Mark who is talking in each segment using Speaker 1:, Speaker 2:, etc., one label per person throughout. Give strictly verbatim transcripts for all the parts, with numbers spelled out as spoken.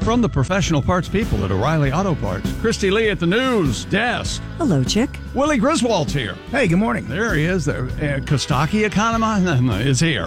Speaker 1: From the professional parts people at O'Reilly Auto Parts, Christy Lee at the news desk.
Speaker 2: Hello, Chick.
Speaker 1: Willie Griswold's here.
Speaker 3: Hey, good morning.
Speaker 1: There he is. There, uh, Kostaki Economy is here.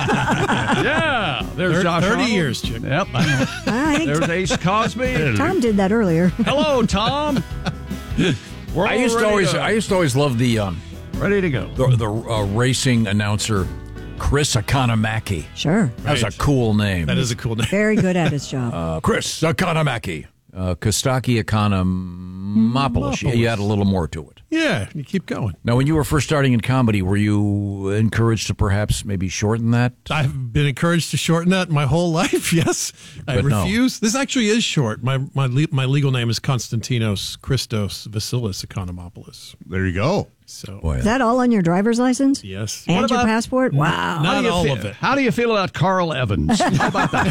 Speaker 1: Yeah. There's
Speaker 4: thirty,
Speaker 1: Josh
Speaker 4: thirty
Speaker 1: Arnold.
Speaker 4: years, Chick.
Speaker 1: Yep. I know.
Speaker 2: I think
Speaker 1: There's Ace Cosby.
Speaker 2: Tom did that earlier.
Speaker 1: Hello, Tom. We're
Speaker 5: I used to
Speaker 1: ready
Speaker 5: always,
Speaker 1: to-
Speaker 5: I used to always love the um,
Speaker 1: ready to go.
Speaker 5: the, the uh, racing announcer, Chris Economaki.
Speaker 2: Sure.
Speaker 5: That was a
Speaker 4: Right.
Speaker 5: cool name.
Speaker 4: That is a cool name.
Speaker 2: Very good at his job.
Speaker 5: uh, Chris Economaki. Uh, Kostaki Economopoulos. You, you had a little more to it.
Speaker 4: Yeah, you keep going.
Speaker 5: Now, when you were first starting in comedy, were you encouraged to perhaps maybe shorten that?
Speaker 4: I've been encouraged to shorten that my whole life. Yes, I
Speaker 5: But no.
Speaker 4: refuse. This actually is short. My my le- my legal name is Konstantinos Christos Vasilis Economopoulos.
Speaker 3: There you go.
Speaker 4: So
Speaker 5: Boy,
Speaker 2: Is that all on your driver's license?
Speaker 4: yes,
Speaker 2: And
Speaker 1: What
Speaker 2: your
Speaker 1: about-
Speaker 2: passport? Wow.
Speaker 1: How
Speaker 4: not
Speaker 1: do you
Speaker 4: all
Speaker 1: feel,
Speaker 4: of it.
Speaker 1: How do you feel about Carl Evans? How about that?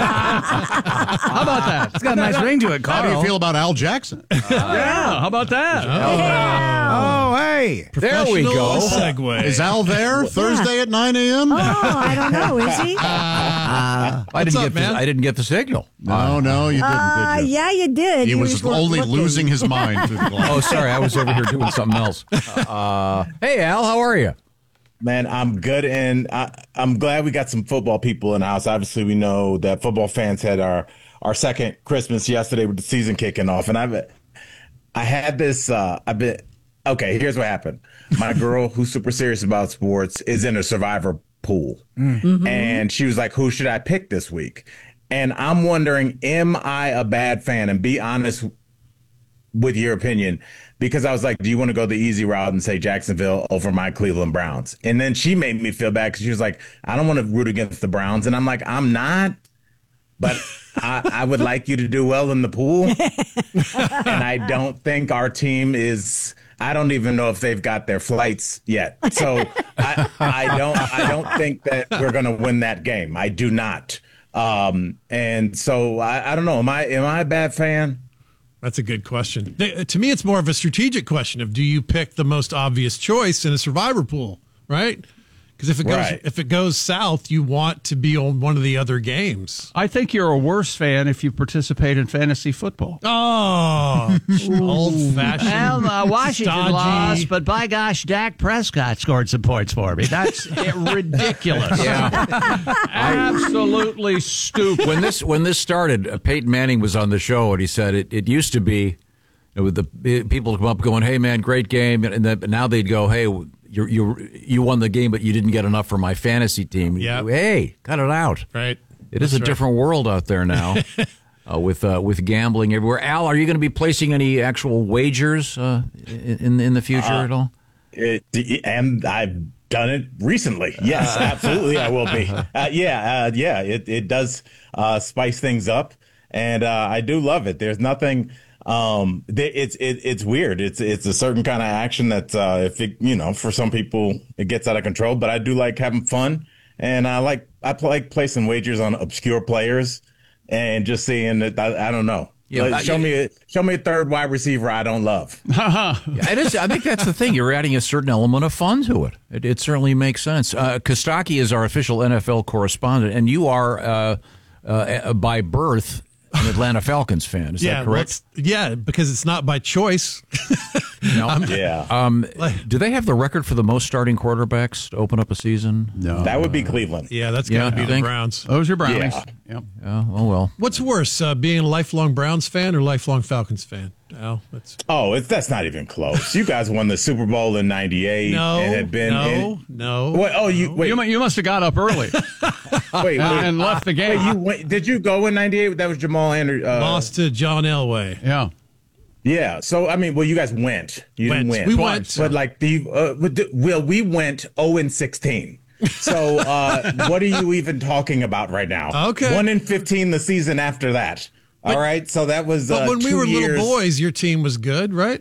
Speaker 1: How about that?
Speaker 3: It's got a nice ring to it,
Speaker 6: How do you feel about Al Jackson?
Speaker 1: Yeah. How about that?
Speaker 3: Oh, hey.
Speaker 5: there we go.
Speaker 4: Segue.
Speaker 6: Is Al there Thursday at nine a.m.?
Speaker 2: Oh, I don't know. Is he?
Speaker 5: I didn't
Speaker 4: up,
Speaker 5: get
Speaker 4: man?
Speaker 5: The, I didn't get the signal.
Speaker 6: No, no, you didn't,
Speaker 2: Uh,
Speaker 6: did you?
Speaker 2: yeah, you did.
Speaker 6: He
Speaker 2: You
Speaker 6: was
Speaker 2: just weren't
Speaker 6: only
Speaker 2: looking.
Speaker 6: losing his mind through the glass.
Speaker 5: Oh, sorry, I was over here doing something else. Uh, hey, Al, how are you?
Speaker 7: Man, I'm good, and I, I'm glad we got some football people in the house. Obviously, we know that football fans had our, our second Christmas yesterday with the season kicking off, and I've I had this. Uh, I've been okay. Here's what happened. My girl, who's super serious about sports, is in a Survivor pool,
Speaker 2: Mm-hmm.
Speaker 7: and she was like, "Who should I pick this week?" And I'm wondering, am I a bad fan? And be honest with your opinion, because I was like, do you want to go the easy route and say Jacksonville over my Cleveland Browns? And then she made me feel bad because she was like, I don't want to root against the Browns. And I'm like, I'm not, but I, I would like you to do well in the pool. And I don't think our team is, I don't even know if they've got their flights yet. So I, I don't, I don't think that we're going to win that game. I do not. Um, and so I, I don't know. Am I, am I a bad fan?
Speaker 4: That's a good question. They- To me, it's more of a strategic question of do you pick the most obvious choice in a survivor pool, right? Because if it goes
Speaker 7: Right.
Speaker 4: if it goes south, you want to be on one of the other games.
Speaker 1: I think you're a worse fan if you participate in fantasy football.
Speaker 4: Oh, old fashioned.
Speaker 1: Well, uh, Washington
Speaker 4: stodgy.
Speaker 1: lost, but by gosh, Dak Prescott scored some points for me. That's ridiculous. Absolutely stupid.
Speaker 5: When this when this started, uh, Peyton Manning was on the show, and he said it, it used to be you know, with the people come up going, "Hey man, great game," and then but now they'd go, "Hey, you you you won the game, but you didn't get enough for my fantasy team."
Speaker 4: Yep.
Speaker 5: Hey, cut it out.
Speaker 4: Right.
Speaker 5: It is
Speaker 4: That's
Speaker 5: a
Speaker 4: right.
Speaker 5: different world out there now. Uh, with uh, with gambling everywhere. Al, are you going to be placing any actual wagers uh, in in the future
Speaker 7: Uh,
Speaker 5: at all?
Speaker 7: It, and I've done it recently. Yes, absolutely, I will be. Uh, yeah, uh, yeah, it it does uh, spice things up, and uh, I do love it. There's nothing. Um, th- it's it, it's weird. It's it's a certain kind of action that uh, if it, you know, for some people it gets out of control. But I do like having fun, and I like I pl- like placing wagers on obscure players and just seeing that. I, I don't know.
Speaker 5: Yeah,
Speaker 7: Like,
Speaker 5: I-
Speaker 7: show me a, show me a third wide receiver I don't love.
Speaker 5: Yeah, it is. I think that's the thing. You're adding a certain element of fun to it. It, it certainly makes sense. Uh, Kostaki is our official N F L correspondent, and you are uh, uh, by birth an Atlanta Falcons fan. Is
Speaker 4: yeah,
Speaker 5: that correct?
Speaker 4: let's- Yeah, because it's not by choice.
Speaker 5: No.
Speaker 7: Yeah,
Speaker 5: Um, do they have the record for the most starting quarterbacks to open up a season?
Speaker 1: No.
Speaker 7: that would be Cleveland.
Speaker 4: Yeah, that's
Speaker 5: Yeah,
Speaker 4: got to
Speaker 5: you
Speaker 4: be the
Speaker 5: think?
Speaker 4: Browns.
Speaker 1: Those are Brownies.
Speaker 7: Yeah.
Speaker 1: Yep.
Speaker 5: Yeah, oh well.
Speaker 4: What's worse, uh, being a lifelong Browns fan or lifelong Falcons fan? Al, that's
Speaker 7: Oh, it's that's not even close. You guys won the Super Bowl in ninety-eight
Speaker 4: no,
Speaker 7: and had been
Speaker 4: no,
Speaker 7: in,
Speaker 4: no.
Speaker 7: Wait, oh, you wait,
Speaker 1: You, mu- you must have got up early
Speaker 7: wait, wait,
Speaker 1: and left the game.
Speaker 7: wait, you went, did you go in ninety-eight? That was Jamal Anderson. Uh,
Speaker 4: Lost to John Elway.
Speaker 1: yeah.
Speaker 7: Yeah. So I mean, well, you guys went. You
Speaker 4: Went.
Speaker 7: didn't win.
Speaker 4: We went.
Speaker 7: But like the uh, with the- well, we went zero and sixteen. So uh, what are you even talking about right now?
Speaker 4: Okay.
Speaker 7: one and fifteen the season after that.
Speaker 4: But-
Speaker 7: All right. So that was.
Speaker 4: But
Speaker 7: uh,
Speaker 4: when we
Speaker 7: two
Speaker 4: were
Speaker 7: years.
Speaker 4: little boys, your team was good, right?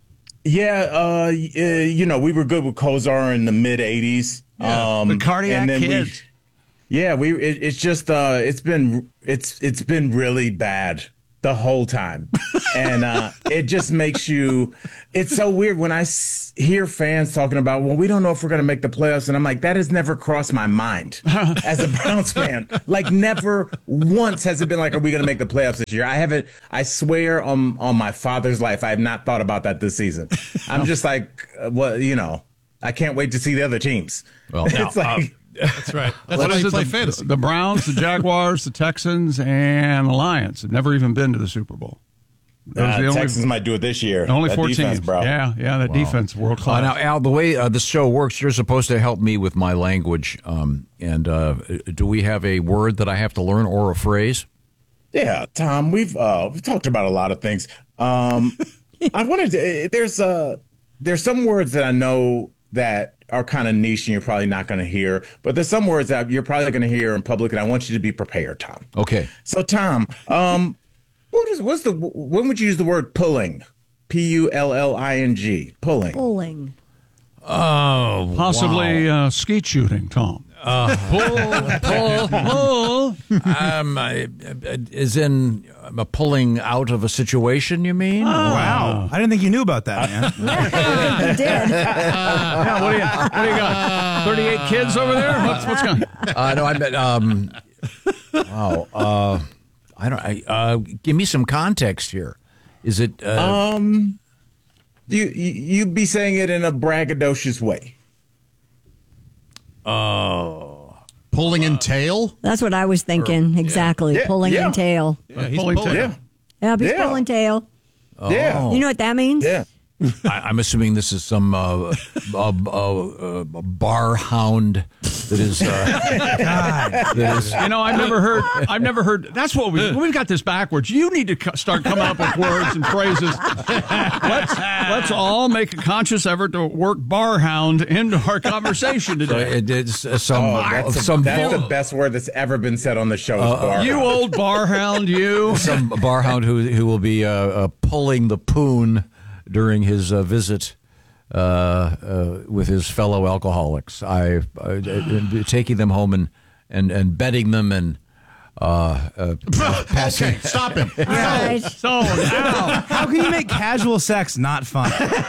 Speaker 7: Yeah, uh, y- uh, you know, we were good with Kozar in the mid eighties.
Speaker 4: Yeah,
Speaker 7: um,
Speaker 1: the cardiac
Speaker 7: and then we-
Speaker 1: kids.
Speaker 7: yeah, we. It, it's just. Uh, it's been. It's. It's been really bad the whole time. And uh, it just makes you, it's so weird when I s- hear fans talking about, well, we don't know if we're going to make the playoffs. And I'm like, that has never crossed my mind as a Browns fan. Like never once has it been like, are we going to make the playoffs this year? I haven't, I swear on, on my father's life, I have not thought about that this season. I'm just like, uh, well, you know, I can't wait to see the other teams.
Speaker 5: Well,
Speaker 7: it's
Speaker 5: now,
Speaker 7: like,
Speaker 4: That's right. That's
Speaker 1: What
Speaker 4: why
Speaker 1: is
Speaker 4: you
Speaker 1: it?
Speaker 4: play
Speaker 1: The,
Speaker 4: fantasy.
Speaker 1: the Browns, the Jaguars, the Texans, and the Lions have never even been to the Super Bowl. Those
Speaker 7: uh,
Speaker 1: are the only,
Speaker 7: Texans might do it this year.
Speaker 1: only
Speaker 7: That
Speaker 1: four
Speaker 7: defense,
Speaker 1: teams.
Speaker 7: bro.
Speaker 1: Yeah, yeah, that defense, world
Speaker 5: Uh,
Speaker 1: class.
Speaker 5: now, Al, the way uh, this show works, you're supposed to help me with my language. Um, and uh, do we have a word that I have to learn or a phrase?
Speaker 7: Yeah, Tom, we've uh, we've talked about a lot of things. Um, I wanted to. There's uh, there's some words that I know that are kind of niche and you're probably not going to hear, but there's some words that you're probably going to hear in public, and I want you to be prepared, Tom.
Speaker 5: Okay.
Speaker 7: So, Tom, um, what is what's the when would you use the word pulling? P U L L I N G, pulling.
Speaker 2: Bowling.
Speaker 5: Oh,
Speaker 1: Possibly uh, skeet shooting, Tom.
Speaker 5: Uh, pull, pull, pull. Um, I- I- is in uh, pulling out of a situation, you mean?
Speaker 3: Wow. I didn't think you knew about that, man.
Speaker 2: You did.
Speaker 1: Yeah, what do you what do you got? thirty-eight kids over there? What's what's going on?
Speaker 5: Uh, no, I meant, um, wow. Uh, I don't, I, uh, give me some context here. Is it, uh,
Speaker 7: Um, you you you'd be saying it in a braggadocious way.
Speaker 6: Pulling in tail?
Speaker 2: That's what I was thinking. Exactly.
Speaker 7: Yeah,
Speaker 2: Pulling
Speaker 7: yeah.
Speaker 2: and tail.
Speaker 4: Yeah, he's
Speaker 1: Pulling
Speaker 4: pulling.
Speaker 1: tail.
Speaker 7: Yeah,
Speaker 2: Yeah, he's
Speaker 7: Yeah.
Speaker 2: pulling tail.
Speaker 7: yeah,
Speaker 2: You know what that means?
Speaker 7: yeah.
Speaker 5: I, I'm assuming this is some uh, uh, uh, uh, bar hound that is. Uh, that is
Speaker 1: You know, I've never heard. I've never heard. That's what we we've got this backwards. You need to co- start coming up with words and phrases. Let's let's all make a conscious effort to work barhound into our conversation today.
Speaker 5: it, it's uh, some
Speaker 7: Oh, that's, a-
Speaker 5: some
Speaker 7: that's
Speaker 5: bull-
Speaker 7: the best word that's ever been said on the show. is bar
Speaker 1: You
Speaker 7: hound.
Speaker 1: old barhound, you.
Speaker 5: some barhound who who will be uh, uh, pulling the poon during his uh, visit uh, uh, with his fellow alcoholics. I uh, uh, taking them home and and, and bedding them and uh, uh, passing.
Speaker 6: Okay, stop him.
Speaker 2: All right.
Speaker 1: So now,
Speaker 3: How can you make casual sex not fun?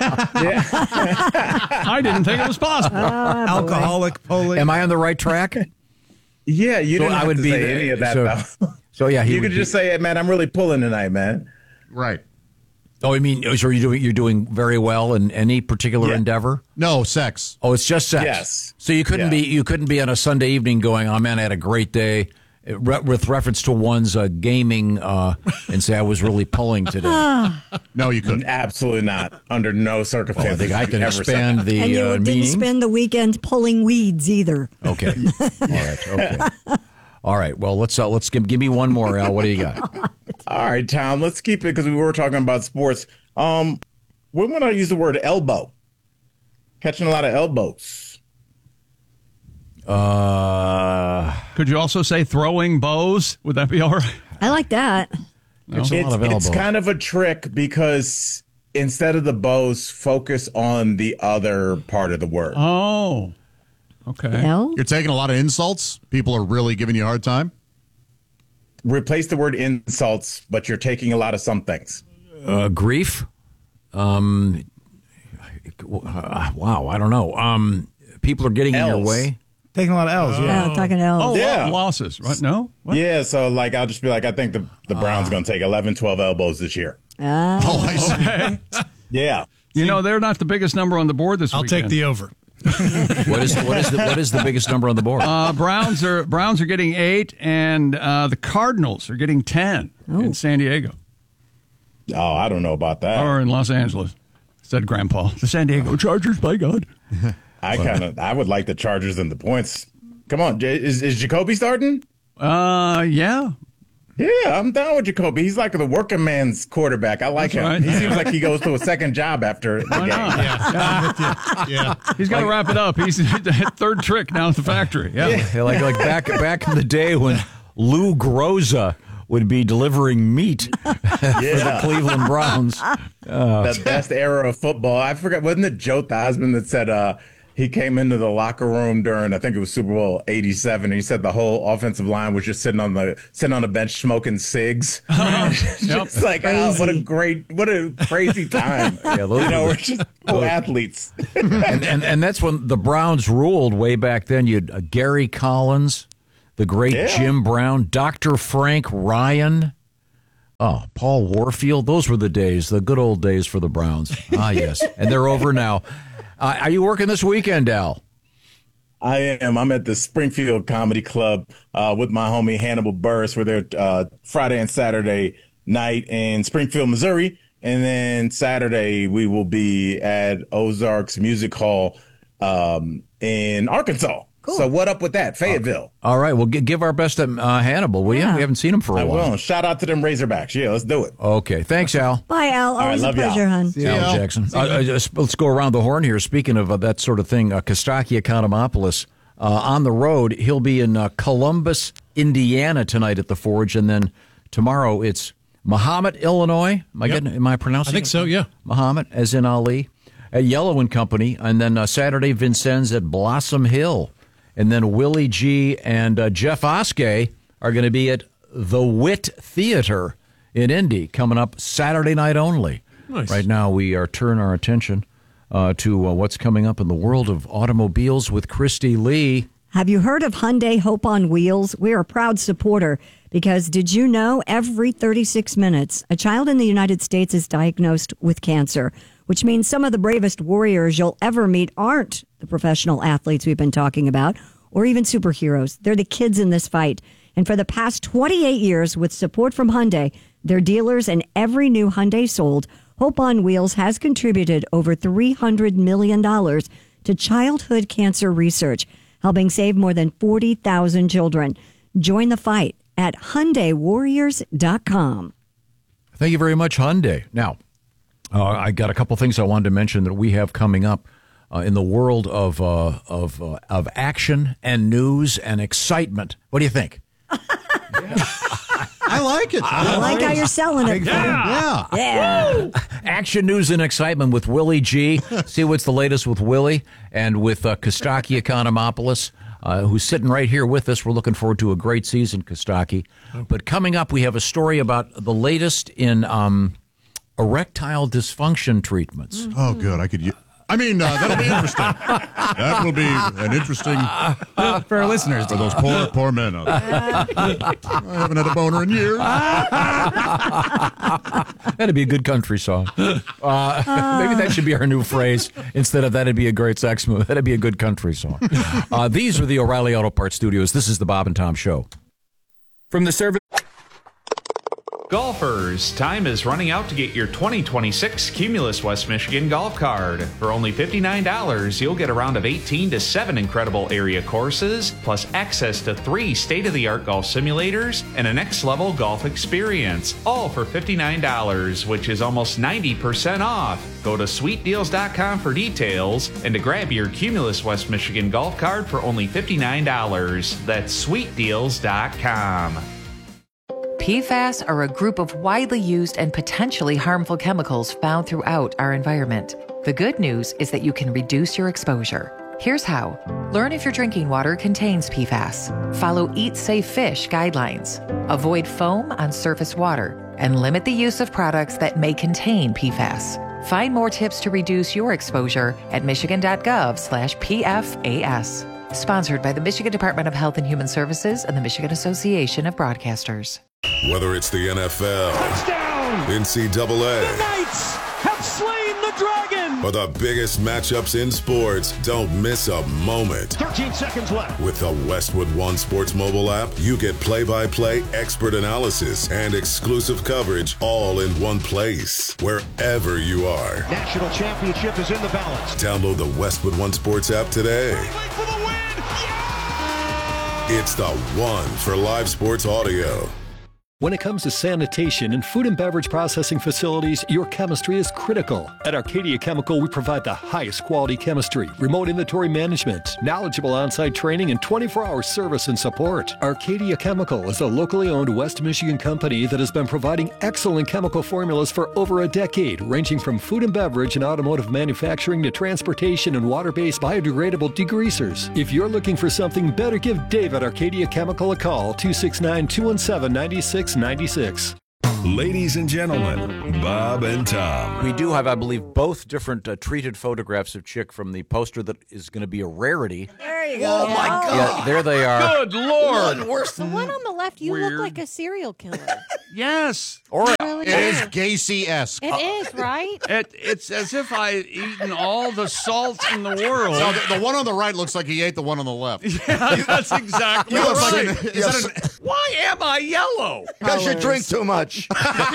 Speaker 1: I didn't think it was possible.
Speaker 3: Alcoholic polling.
Speaker 5: Am I on the right track?
Speaker 7: Yeah, you
Speaker 5: So
Speaker 7: didn't
Speaker 5: I
Speaker 7: have
Speaker 5: would
Speaker 7: to
Speaker 5: be
Speaker 7: say
Speaker 5: the-
Speaker 7: any of that
Speaker 5: so-
Speaker 7: though.
Speaker 5: So yeah, he
Speaker 7: You
Speaker 5: would
Speaker 7: could
Speaker 5: be-
Speaker 7: just say, "Hey, man, I'm really pulling tonight, man."
Speaker 6: Right.
Speaker 5: Oh, I mean, so you're doing you're doing very well in any particular
Speaker 7: Yeah.
Speaker 5: endeavor?
Speaker 6: No, sex.
Speaker 5: Oh, it's just sex.
Speaker 7: Yes.
Speaker 5: So you couldn't
Speaker 7: Yeah.
Speaker 5: be you couldn't be on a Sunday evening going, "Oh man, I had a great day," re- with reference to one's uh, gaming, uh, and say, "I was really pulling today."
Speaker 6: No, you couldn't.
Speaker 7: Absolutely not. Under no
Speaker 5: Well, I
Speaker 7: circumstances.
Speaker 5: think I
Speaker 7: you
Speaker 5: can
Speaker 7: ever say
Speaker 5: expand
Speaker 7: that.
Speaker 5: the
Speaker 2: And you
Speaker 5: uh,
Speaker 2: didn't
Speaker 5: meaning.
Speaker 2: spend the weekend pulling weeds either.
Speaker 5: Okay. All right. Okay. All right. Well, let's uh, let's give, give me one more, Al. What do you got?
Speaker 7: All right, Tom. Let's keep it because we were talking about sports. Um, when would I use the word elbow? Catching a lot of elbows.
Speaker 5: Uh,
Speaker 1: Could you also say throwing bows? Would that be all right?
Speaker 2: I like that.
Speaker 5: it's a
Speaker 7: It's,
Speaker 5: lot of
Speaker 7: it's
Speaker 5: elbow.
Speaker 7: kind of a trick because instead of the bows, focus on the other part of the word.
Speaker 1: Oh, okay.
Speaker 2: Hell?
Speaker 6: You're taking a lot of insults. People are really giving you a hard time.
Speaker 7: Replace the word insults, but you're taking a lot of some things.
Speaker 5: uh, grief. Um, uh, wow. I don't know. Um, people are getting in your
Speaker 7: L's.
Speaker 5: way.
Speaker 3: Taking a lot of L's, yeah.
Speaker 2: Yeah, talking L's.
Speaker 1: Oh,
Speaker 7: Yeah.
Speaker 1: lo- losses. What? No. What?
Speaker 7: Yeah, so like I'll just be like, I think the, the Browns going to take eleven, twelve elbows this year.
Speaker 2: Ah.
Speaker 6: Oh, I see.
Speaker 1: Okay.
Speaker 7: Yeah.
Speaker 1: You know they're not the biggest number on the board this
Speaker 4: I'll
Speaker 1: weekend.
Speaker 4: take the over.
Speaker 5: What is what is the what is the biggest number on the board?
Speaker 1: Uh, Browns are Browns are getting eight, and uh, the Cardinals are getting ten in San Diego
Speaker 7: Oh, I don't know about that.
Speaker 1: or in Los Angeles. Said Grandpa. The San Diego Chargers. By God.
Speaker 7: I kind of I would like the Chargers and the points. Come on, J- is is Jacoby starting?
Speaker 1: Uh, yeah.
Speaker 7: Yeah, I'm down with Jacoby. He's like the working man's quarterback. I like
Speaker 1: That's
Speaker 7: him.
Speaker 1: right.
Speaker 7: He seems like he goes to a second job after the
Speaker 1: Why
Speaker 7: game.
Speaker 1: not?
Speaker 4: Yeah. yeah.
Speaker 1: He's got to wrap it up. He's third trick down at the factory. Yeah.
Speaker 5: Yeah, like like back back in the day when Lou Groza would be delivering meat for the
Speaker 7: Yeah.
Speaker 5: Cleveland Browns.
Speaker 7: The best era of football. I forgot, wasn't it Joe Theismann that said, uh, he came into the locker room during, I think it was Super Bowl eighty-seven. And he said the whole offensive line was just sitting on the sitting on the bench smoking cigs. Just like, oh, what a great, what a crazy time.
Speaker 5: Yeah, those
Speaker 7: you know,
Speaker 5: were-
Speaker 7: we're just pro athletes.
Speaker 5: and, and and that's when the Browns ruled way back then. You had uh, Gary Collins, the great
Speaker 7: Yeah.
Speaker 5: Jim Brown, Doctor Frank Ryan, oh, Paul Warfield. Those were the days, the good old days for the Browns. Ah, yes. And they're over now. Uh, are you working this weekend, Al?
Speaker 7: I am. I'm at the Springfield Comedy Club uh, with my homie Hannibal Burris. We're there uh, Friday and Saturday night in Springfield, Missouri. And then Saturday, we will be at Ozarks Music Hall um, in Arkansas. Cool. So what up with that? Fayetteville.
Speaker 5: All right. Well, g- give our best to uh, Hannibal, will
Speaker 2: Yeah.
Speaker 5: you? We haven't seen him for a
Speaker 7: I
Speaker 5: while.
Speaker 7: will. Shout out to them Razorbacks. Yeah, let's do it.
Speaker 5: Okay. Thanks, Al.
Speaker 2: Bye, Al.
Speaker 7: right,
Speaker 2: Always a
Speaker 7: love y'all.
Speaker 2: pleasure, hon.
Speaker 5: Al Jackson. Uh, uh, just- let's go around the horn here. Speaking of uh, that sort of thing, uh, Kostaki Economopoulos uh, on the road. He'll be in uh, Columbus, Indiana tonight at the Forge, and then tomorrow it's Mahomet, Illinois. Am I
Speaker 4: Yep.
Speaker 5: getting? Am I pronouncing?
Speaker 4: I think
Speaker 5: it?
Speaker 4: so, yeah.
Speaker 5: Mahomet, as in Ali, at Yellow and Company, and then uh, Saturday Vincennes at Blossom Hill, and then Willie G and uh, Jeff Oskey are going to be at the Wit Theater in Indy coming up Saturday night only.
Speaker 4: Nice.
Speaker 5: Right now, we are turn our attention uh, to uh, what's coming up in the world of automobiles with Christy Lee.
Speaker 2: Have you heard of Hyundai Hope on Wheels? We're a proud supporter because did you know every thirty-six minutes, a child in the United States is diagnosed with cancer, which means some of the bravest warriors you'll ever meet aren't the professional athletes we've been talking about or even superheroes. They're the kids in this fight. And for the past twenty-eight years, with support from Hyundai, their dealers, and every new Hyundai sold, Hope on Wheels has contributed over three hundred million dollars to childhood cancer research, helping save more than forty thousand children. Join the fight at Hyundai Warriors dot com.
Speaker 5: Thank you very much, Hyundai. Now, uh, I got a couple things I wanted to mention that we have coming up uh, in the world of uh, of uh, of action and news and excitement. What do you think?
Speaker 6: I like it.
Speaker 2: I like how you're selling it.
Speaker 6: Yeah.
Speaker 2: Yeah.
Speaker 5: Action, news, and excitement with Willie G. See what's the latest with Willie and with uh, Kostaki Economopoulos, uh, who's sitting right here with us. We're looking forward to a great season, Kostaki. But coming up, we have a story about the latest in um, erectile dysfunction treatments.
Speaker 6: Oh, good. I could. u- I mean, uh, that'll be interesting. That will be an interesting
Speaker 3: For our listeners.
Speaker 6: for those poor, poor men out there. I haven't had a boner in years.
Speaker 5: That'd be a good country song. Uh, maybe that should be our new phrase. Instead of that'd be a great sex move. That'd be a good country song. Uh, these are the O'Reilly Auto Parts Studios. This is the Bob and Tom Show.
Speaker 8: From the service.
Speaker 9: Golfers, time is running out to get your twenty twenty-six Cumulus West Michigan golf card. For only fifty-nine dollars, you'll get a round of eighteen to seven incredible area courses, plus access to three state-of-the-art golf simulators and a next-level golf experience. All for fifty-nine dollars, which is almost ninety percent off. Go to sweet deals dot com for details and to grab your Cumulus West Michigan golf card for only fifty-nine dollars. That's sweet deals dot com.
Speaker 10: P FAS are a group of widely used and potentially harmful chemicals found throughout our environment. The good news is that you can reduce your exposure. Here's how. Learn if your drinking water contains P FAS. Follow Eat Safe Fish guidelines. Avoid foam on surface water. And limit the use of products that may contain P FAS. Find more tips to reduce your exposure at michigan.gov slash PFAS. Sponsored by the Michigan Department of Health and Human Services and the Michigan Association of Broadcasters.
Speaker 11: Whether it's the N F L,
Speaker 12: Touchdown!
Speaker 11: N C double A,
Speaker 12: The Knights have slain the dragon!
Speaker 11: or the biggest matchups in sports, don't miss a moment.
Speaker 12: thirteen seconds left.
Speaker 11: With the Westwood One Sports mobile app, you get play-by-play expert analysis and exclusive coverage all in one place, wherever you are.
Speaker 12: National championship is in the balance.
Speaker 11: Download the Westwood One Sports app today.
Speaker 12: For the win!
Speaker 11: It's the one for live sports audio.
Speaker 13: When it comes to sanitation and food and beverage processing facilities, your chemistry is critical. At Arcadia Chemical, we provide the highest quality chemistry, remote inventory management, knowledgeable on-site training, and twenty-four hour service and support. Arcadia Chemical is a locally owned West Michigan company that has been providing excellent chemical formulas for over a decade, ranging from food and beverage and automotive manufacturing to transportation and water-based biodegradable degreasers. If you're looking for something better, give Dave at Arcadia Chemical a call, two six nine, two one seven, nine six ninety-six.
Speaker 11: Ladies and gentlemen, Bob and Tom.
Speaker 5: We do have, I believe, both different uh, treated photographs of Chick from the poster that is going to be a rarity.
Speaker 2: There you
Speaker 14: go. Oh, my God.
Speaker 5: Yeah, there they are.
Speaker 1: Good Lord.
Speaker 14: One worse. The one on the left, you
Speaker 1: Weird.
Speaker 14: look like a serial killer.
Speaker 1: Yes.
Speaker 5: Or
Speaker 14: really
Speaker 6: It is
Speaker 14: is.
Speaker 6: Gacy-esque.
Speaker 14: It is, right?
Speaker 1: It, it's as if I had eaten all the salt in the world.
Speaker 6: No, the, the one on the right looks like he ate the one on the left.
Speaker 1: Yeah, that's exactly
Speaker 6: You look like
Speaker 1: right.
Speaker 6: an- is that an-
Speaker 1: Why am I yellow?
Speaker 15: Because you drink too much.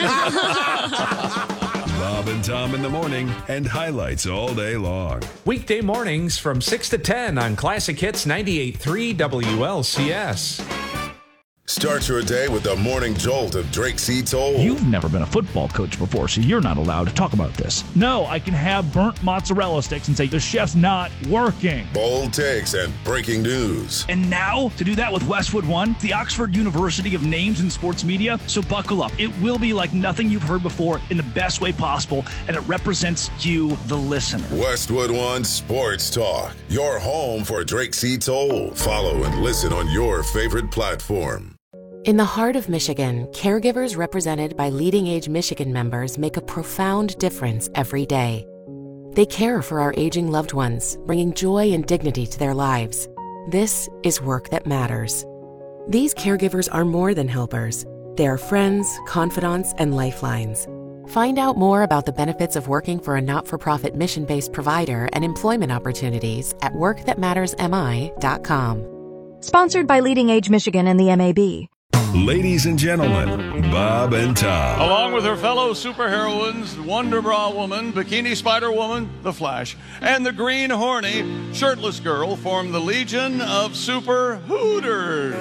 Speaker 11: Bob and Tom in the morning and highlights all day long.
Speaker 9: Weekday mornings from six to ten on Classic Hits ninety-eight point three W L C S.
Speaker 11: Start your day with the morning jolt of Drake C. Toll.
Speaker 16: You've never been a football coach before, so you're not allowed to talk about this. No, I can have burnt mozzarella sticks and say, the chef's not working.
Speaker 11: Bold takes and breaking news.
Speaker 16: And now, to do that with Westwood One, the Oxford University of Names in Sports Media, so buckle up. It will be like nothing you've heard before in the best way possible, and it represents you, the listener.
Speaker 11: Westwood One Sports Talk, your home for Drake C. Toll. Follow and listen on your favorite platform.
Speaker 17: In the heart of Michigan, caregivers represented by Leading Age Michigan members make a profound difference every day. They care for our aging loved ones, bringing joy and dignity to their lives. This is work that matters. These caregivers are more than helpers. They are friends, confidants, and lifelines. Find out more about the benefits of working for a not-for-profit mission-based provider and employment opportunities at work that matters m i dot com.
Speaker 18: Sponsored by Leading Age Michigan and the M A B.
Speaker 11: Ladies and gentlemen, Bob and Tom.
Speaker 1: Along with her fellow superheroines, Wonder Bra Woman, Bikini Spider Woman, The Flash, and the Green Horny Shirtless Girl form the Legion of Super Hooters.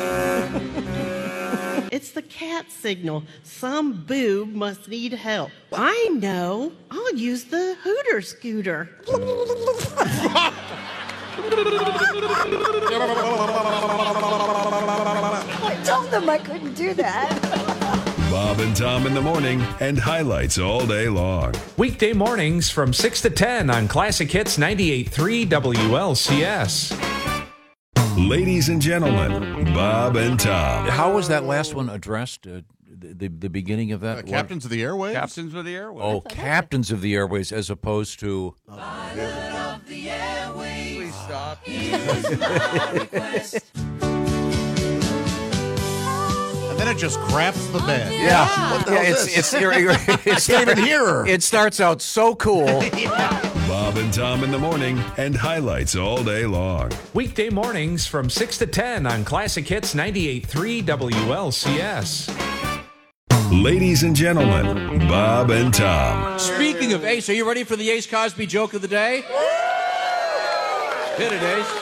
Speaker 19: It's the cat signal. Some boob must need help. I know. I'll use the Hooter scooter.
Speaker 2: I told them I couldn't do that.
Speaker 11: Bob and Tom in the morning and highlights all day long.
Speaker 9: Weekday mornings from six to ten on Classic Hits ninety-eight point three W L C S.
Speaker 11: Ladies and gentlemen, Bob and Tom.
Speaker 5: How was that last one addressed? Uh, the, the the beginning of that?
Speaker 6: Uh, Captains of the Airways?
Speaker 1: Captains of the Airways.
Speaker 5: Oh, Captains of the Airways, as opposed to.
Speaker 1: Of the Airways. Please stop.
Speaker 6: And then it just craps the bed.
Speaker 5: Yeah,
Speaker 15: What the
Speaker 5: yeah,
Speaker 15: hell
Speaker 5: it's
Speaker 15: is
Speaker 5: it's,
Speaker 15: this?
Speaker 5: it's
Speaker 15: I can't even hear her.
Speaker 5: It starts out so cool.
Speaker 11: Bob and Tom in the morning and highlights all day long.
Speaker 9: Weekday mornings from six to ten on Classic Hits ninety-eight point three W L C S.
Speaker 11: Ladies and gentlemen, Bob and Tom.
Speaker 5: Speaking of Ace, are you ready for the Ace Cosby joke of the day? Hit it, Ace.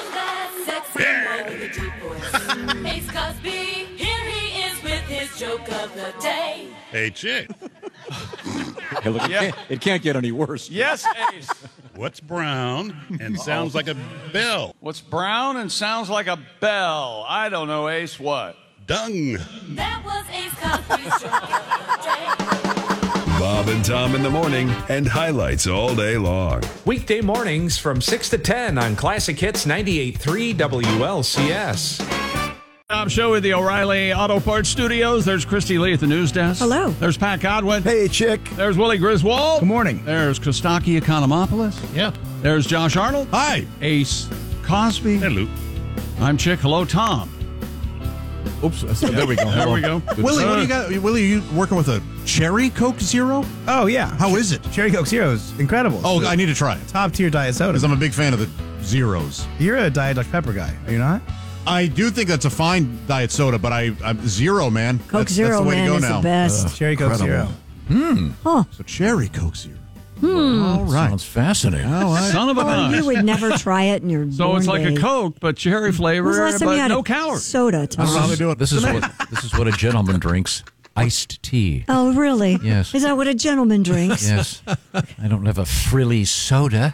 Speaker 20: Ace Cosby, here he is with his joke of the day.
Speaker 6: Hey, chick.
Speaker 5: Hey, look, it,
Speaker 1: Yeah.
Speaker 5: can't, it can't get any worse.
Speaker 1: Yes, Ace.
Speaker 6: What's brown and sounds like a bell?
Speaker 1: What's brown and sounds like a bell? I don't know, Ace. What?
Speaker 6: Dung.
Speaker 20: That was Ace Cosby's joke of the day.
Speaker 11: Bob and Tom in the morning and highlights all day long.
Speaker 9: Weekday mornings from six to ten on Classic Hits ninety-eight point three W L C S.
Speaker 1: Tom Show with the O'Reilly Auto Parts Studios. There's Christy Lee at the news desk.
Speaker 2: Hello.
Speaker 1: There's Pat Godwin.
Speaker 15: Hey, chick.
Speaker 1: There's Willie Griswold.
Speaker 3: Good morning.
Speaker 1: There's Kostaki Economopoulos.
Speaker 4: Yeah.
Speaker 1: There's Josh Arnold.
Speaker 4: Hi.
Speaker 1: Ace Cosby.
Speaker 6: Hello.
Speaker 1: I'm Chick. Hello, Tom.
Speaker 4: Oops. There we go.
Speaker 1: There we go.
Speaker 4: Willie, what do you got? Willie, are you working with a Cherry Coke Zero?
Speaker 3: Oh, yeah.
Speaker 4: How is it?
Speaker 3: Cherry Coke Zero is incredible.
Speaker 4: Oh, I need to try it.
Speaker 3: Top tier diet soda.
Speaker 6: Because I'm a big fan of the Zeros.
Speaker 3: You're a Diet Doctor Pepper guy, are you not?
Speaker 6: I do think that's a fine diet soda, but I, I'm Zero, man.
Speaker 2: Coke
Speaker 6: that's,
Speaker 2: Zero,
Speaker 6: that's the way
Speaker 2: man,
Speaker 6: to go
Speaker 2: is
Speaker 6: now.
Speaker 2: the best.
Speaker 3: Cherry Coke
Speaker 6: incredible.
Speaker 3: Zero.
Speaker 4: Hmm.
Speaker 2: Huh.
Speaker 4: So Cherry Coke Zero.
Speaker 2: Hmm.
Speaker 3: All right.
Speaker 5: Sounds fascinating.
Speaker 3: Oh, I-
Speaker 1: Son of a
Speaker 2: Oh,
Speaker 1: gun.
Speaker 2: you would never try it in your
Speaker 1: So
Speaker 2: born
Speaker 1: it's like
Speaker 2: days.
Speaker 1: a Coke, but cherry flavor,
Speaker 2: When's the last time
Speaker 1: but
Speaker 2: you had
Speaker 1: no
Speaker 2: a
Speaker 1: calories.
Speaker 2: soda, Tom?
Speaker 5: This
Speaker 6: how they
Speaker 5: is,
Speaker 6: do it.
Speaker 5: this is what this is what a gentleman drinks. Iced tea.
Speaker 2: Oh, really?
Speaker 5: Yes.
Speaker 2: Is that what a gentleman drinks?
Speaker 5: Yes. I don't have a frilly soda.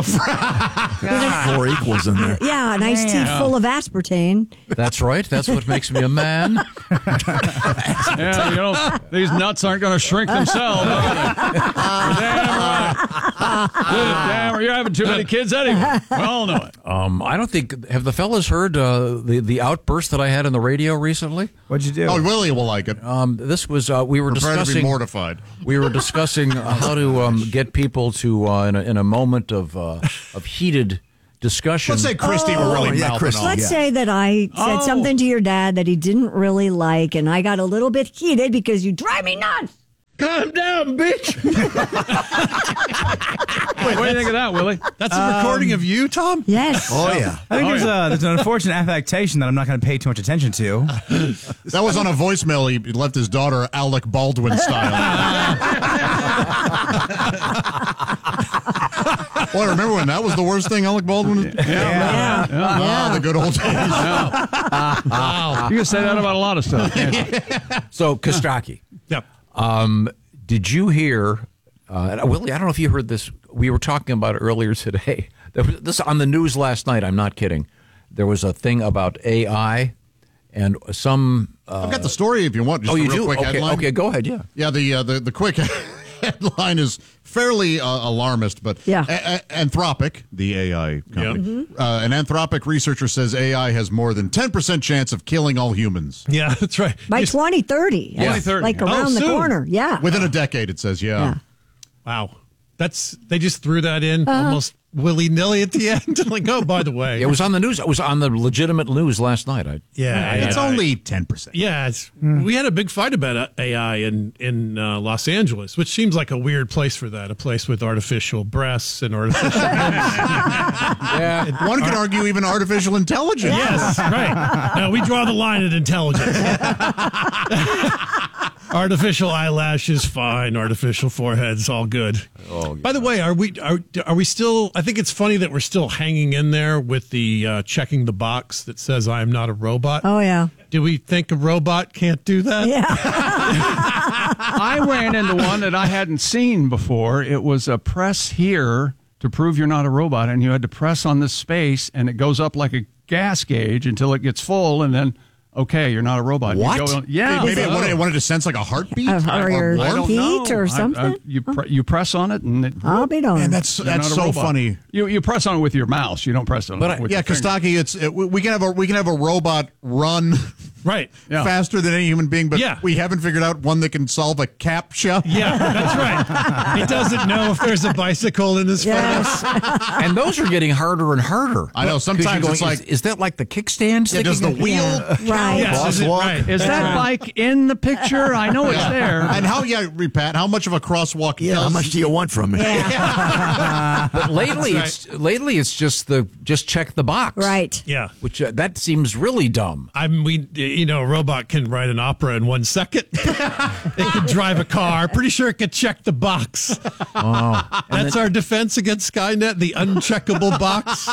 Speaker 15: Four equals in there.
Speaker 2: Yeah, an iced tea
Speaker 1: Yeah.
Speaker 2: full of aspartame.
Speaker 5: That's right. That's what makes me a man.
Speaker 1: Yeah, you know, these nuts aren't going to shrink themselves, are they? Damn right. Damn, you're having too many kids anyway. We all know it.
Speaker 5: Um, I don't think. Have the fellas heard uh, the the outburst that I had on the radio recently?
Speaker 3: What'd you do?
Speaker 6: Oh, Willie will like it.
Speaker 5: Um, this was uh, we were
Speaker 6: Prepare to be
Speaker 5: discussing.
Speaker 6: mortified.
Speaker 5: We were discussing how to um, get people to uh, in, a, in a moment of uh, of heated discussion.
Speaker 6: Let's say Christy were really
Speaker 15: yeah,
Speaker 6: mouthing
Speaker 15: Christy.
Speaker 6: off.
Speaker 2: Let's
Speaker 15: Yeah.
Speaker 2: say that I said
Speaker 1: Oh.
Speaker 2: something to your dad that he didn't really like, and I got a little bit heated because you drive me nuts.
Speaker 6: Calm down, bitch.
Speaker 1: What do you think of that, Willie?
Speaker 4: That's a recording of you, Tom?
Speaker 2: Yes.
Speaker 15: Oh, yeah.
Speaker 3: I think
Speaker 1: Oh,
Speaker 3: there's,
Speaker 1: yeah.
Speaker 3: a, there's an unfortunate affectation that I'm not going to pay too much attention to.
Speaker 6: That was on a voicemail he left his daughter Alec Baldwin style. Boy, remember when that was the worst thing Alec Baldwin was?
Speaker 2: Yeah.
Speaker 6: Ah, the good old days.
Speaker 1: Wow. You can say that about a lot of stuff. can't you?
Speaker 5: So, Kostaki,
Speaker 4: Yep.
Speaker 5: um, did you hear? Uh, and, Willie, I don't know if you heard this. We were talking about it earlier today. There was this on the news last night. I'm not kidding. There was a thing about A I and some. Uh,
Speaker 6: I've got the story if you want. Just
Speaker 5: oh,
Speaker 6: a
Speaker 5: you
Speaker 6: real
Speaker 5: do?
Speaker 6: quick
Speaker 5: Okay,
Speaker 6: headline.
Speaker 5: okay, go ahead. Yeah.
Speaker 6: Yeah, the uh, the the quick headline is fairly uh, alarmist, but
Speaker 2: Yeah.
Speaker 6: a- a- Anthropic, the A I company,
Speaker 2: Yep.
Speaker 6: uh, an Anthropic researcher says A I has more than ten percent chance of killing all humans.
Speaker 4: Yeah, that's right.
Speaker 2: By twenty thirty.
Speaker 6: Yeah.
Speaker 2: That's like around
Speaker 6: Oh,
Speaker 2: the
Speaker 6: soon.
Speaker 2: corner. Yeah.
Speaker 6: Within a decade, it says, yeah.
Speaker 2: Yeah.
Speaker 4: Wow. That's they just threw that in
Speaker 2: Uh-huh.
Speaker 4: almost willy nilly at the end. Like, oh, by the way,
Speaker 5: It was on the news. It was on the legitimate news last night. I,
Speaker 4: yeah,
Speaker 6: It's
Speaker 4: yeah.
Speaker 6: only ten percent.
Speaker 4: Yeah, it's, we had a big fight about A I in in uh, Los Angeles, which seems like a weird place for that. A place with artificial breasts and artificial.
Speaker 6: Yeah. One could argue even artificial intelligence.
Speaker 4: Yes, right. No, we draw the line at intelligence. Artificial eyelashes, fine. Artificial foreheads, all good.
Speaker 5: Oh,
Speaker 4: By the way, are we are are we still? I think it's funny that we're still hanging in there with the uh, checking the box that says "I am not a robot."
Speaker 2: Oh, yeah.
Speaker 4: Do we think a robot can't do that?
Speaker 2: Yeah.
Speaker 1: I ran into one that I hadn't seen before. It was a press here to prove you're not a robot, and you had to press on this space, and it goes up like a gas gauge until it gets full, and then, okay, you're not a robot. You
Speaker 6: What?
Speaker 1: go on- yeah.
Speaker 6: Maybe it
Speaker 1: so-
Speaker 6: wanted, it wanted to sense like a heartbeat?
Speaker 2: Or- or your
Speaker 1: I don't
Speaker 2: heat
Speaker 1: know.
Speaker 2: or
Speaker 1: I-
Speaker 2: something?
Speaker 1: I- you, pre- you press on it, and it,
Speaker 2: I'll be darned.
Speaker 6: Man, that's
Speaker 1: you're
Speaker 6: that's
Speaker 1: not a
Speaker 6: so
Speaker 1: robot.
Speaker 6: funny.
Speaker 1: You you press on it with your mouse. You don't press on
Speaker 6: But
Speaker 1: it
Speaker 6: I,
Speaker 1: with
Speaker 6: yeah,
Speaker 1: your finger.
Speaker 6: Kostaki, it's it, we we can have a we can have a robot run
Speaker 4: Right.
Speaker 1: Yeah.
Speaker 6: faster than any human being, but
Speaker 4: Yeah.
Speaker 6: we haven't figured out one that can solve a CAPTCHA.
Speaker 4: Yeah, that's right. It doesn't know if there's a bicycle in his
Speaker 2: Yes.
Speaker 5: and those are getting harder and harder.
Speaker 6: I know,
Speaker 5: 'Cause
Speaker 6: sometimes
Speaker 5: you're going,
Speaker 6: it's like-
Speaker 5: is, is that like the kickstand?
Speaker 6: Yeah, does the
Speaker 5: sticking in-
Speaker 6: wheel
Speaker 5: Yeah.
Speaker 2: Right.
Speaker 4: Yes, is it-
Speaker 15: Crosswalk.
Speaker 4: right.
Speaker 1: Is
Speaker 4: That's
Speaker 1: that
Speaker 4: right.
Speaker 1: bike in the picture? I know it's
Speaker 6: Yeah.
Speaker 1: there.
Speaker 6: And how, yeah, Pat, how much of a crosswalk
Speaker 15: Yeah, how
Speaker 6: does-
Speaker 15: much do you want from me?
Speaker 5: But lately,
Speaker 4: That's
Speaker 5: it's lately it's just the just check the box.
Speaker 2: Right.
Speaker 4: Yeah.
Speaker 5: Which uh, that seems really dumb.
Speaker 4: I mean, we, you know, a robot can write an opera in one second. It can drive a car. Pretty sure it could check the box.
Speaker 5: Oh,
Speaker 4: That's our defense against Skynet, the uncheckable box.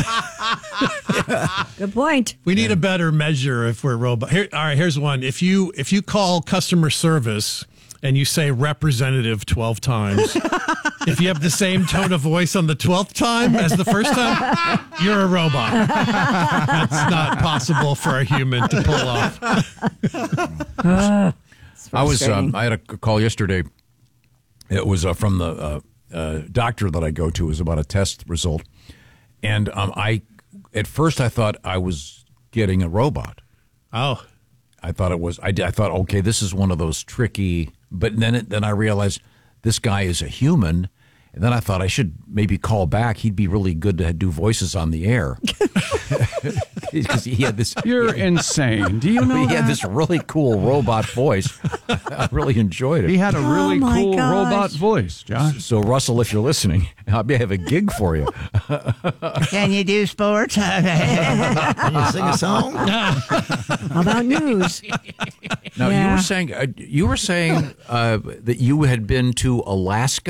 Speaker 2: Good point.
Speaker 4: We need a better measure if we're robot. Here, all right, here's one. If you if you call customer service and you say representative twelve times, if you have the same tone of voice on the twelfth time as the first time, you're a robot. That's not possible for a human to pull off.
Speaker 5: I was um,
Speaker 2: frustrating.
Speaker 5: I had a call yesterday. It was uh, from the uh, uh, doctor that I go to. It was about a test result, and um, I at first I thought I was getting a robot.
Speaker 4: Oh,
Speaker 5: I thought it was. I, I thought, okay, this is one of those tricky. But then, it, then I realized this guy is a human, and then I thought I should maybe call back. He'd be really good to do voices on the air because he had this.
Speaker 1: You're insane. Do you know
Speaker 5: He had
Speaker 1: that?
Speaker 5: this really cool robot voice. I really enjoyed it.
Speaker 1: He had a really
Speaker 2: Oh, my
Speaker 1: cool
Speaker 2: gosh.
Speaker 1: robot voice, Josh.
Speaker 5: So, Russell, if you're listening, I may have a gig for you.
Speaker 15: Can you do sports? Can you sing a song?
Speaker 2: How about news?
Speaker 5: Now, you
Speaker 2: Yeah.
Speaker 5: were saying uh, you were saying uh, that you had been to Alaska.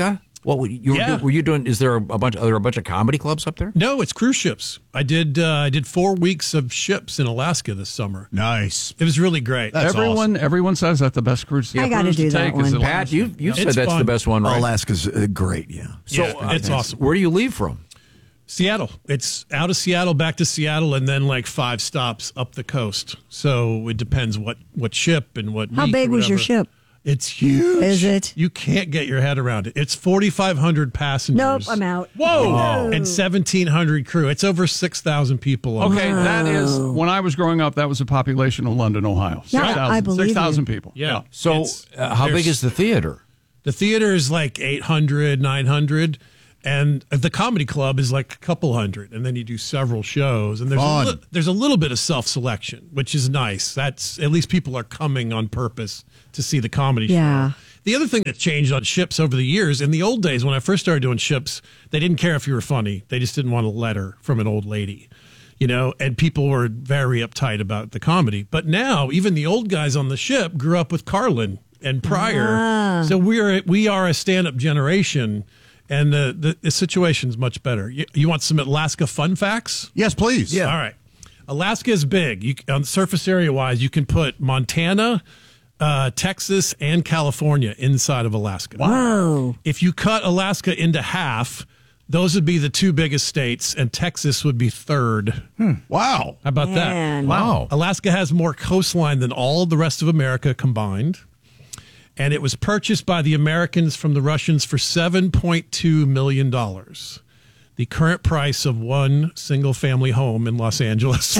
Speaker 5: What were you,
Speaker 4: Yeah.
Speaker 5: were you doing? Is there a bunch? Are there a bunch of comedy clubs up there?
Speaker 4: No, it's cruise ships. I did uh, I did four weeks of ships in Alaska this summer.
Speaker 6: Nice.
Speaker 4: It was really great.
Speaker 6: That's
Speaker 1: everyone,
Speaker 6: awesome.
Speaker 1: everyone says that's the best cruise.
Speaker 2: I gotta
Speaker 1: cruise
Speaker 2: do
Speaker 1: to
Speaker 2: that
Speaker 1: take
Speaker 2: one.
Speaker 1: is
Speaker 5: Pat,
Speaker 1: Alaska.
Speaker 5: you you said
Speaker 4: It's
Speaker 5: that's
Speaker 4: fun.
Speaker 5: the best one, right?
Speaker 15: Alaska's uh, great, yeah.
Speaker 4: So
Speaker 5: So,
Speaker 4: it's
Speaker 5: uh,
Speaker 4: awesome.
Speaker 5: Where do you leave from?
Speaker 4: Seattle. It's out of Seattle, back to Seattle, and then like five stops up the coast. So it depends what, what ship and what.
Speaker 2: How
Speaker 4: week or
Speaker 2: big was your
Speaker 4: whatever.
Speaker 2: ship?
Speaker 4: It's huge.
Speaker 2: Is it?
Speaker 4: You can't get your head around it. It's forty-five hundred passengers.
Speaker 2: Nope, I'm out.
Speaker 4: Whoa!
Speaker 2: Oh.
Speaker 4: And seventeen hundred crew. It's over six thousand people. on
Speaker 1: Okay,
Speaker 4: board.
Speaker 1: that is when I was growing up. That was the population of London, Ohio.
Speaker 2: Yeah,
Speaker 1: six
Speaker 2: I believe
Speaker 1: six thousand
Speaker 2: you.
Speaker 1: people.
Speaker 4: Yeah.
Speaker 5: So,
Speaker 4: It's-
Speaker 5: uh, how big
Speaker 4: there's-
Speaker 5: is the theater?
Speaker 4: The theater is like eight hundred, nine hundred. And the comedy club is like a couple hundred, and then you do several shows, and there's a
Speaker 6: Fun.
Speaker 4: li- there's a little bit of self selection, which is nice. That's at least people are coming on purpose to see the comedy
Speaker 2: Yeah.
Speaker 4: show. The other thing that changed on ships over the years, in the old days when I first started doing ships, they didn't care if you were funny; they just didn't want a letter from an old lady, you know. And people were very uptight about the comedy. But now, even the old guys on the ship grew up with Carlin and Pryor,
Speaker 2: Ah.
Speaker 4: so we're we are a stand up generation. And the, the, the situation's much better. You, you want some Alaska fun facts?
Speaker 6: Yes, please.
Speaker 4: All right. Alaska is big. You, on surface area wise, you can put Montana, uh, Texas, and California inside of Alaska.
Speaker 2: Whoa.
Speaker 4: If you cut Alaska into half, those would be the two biggest states, and Texas would be third.
Speaker 6: Wow.
Speaker 4: How about
Speaker 2: Man.
Speaker 4: that?
Speaker 5: Wow.
Speaker 4: Alaska has more coastline than all the rest of America combined. And it was purchased by the Americans from the Russians for seven point two million dollars. The current price of one single family home in Los Angeles. We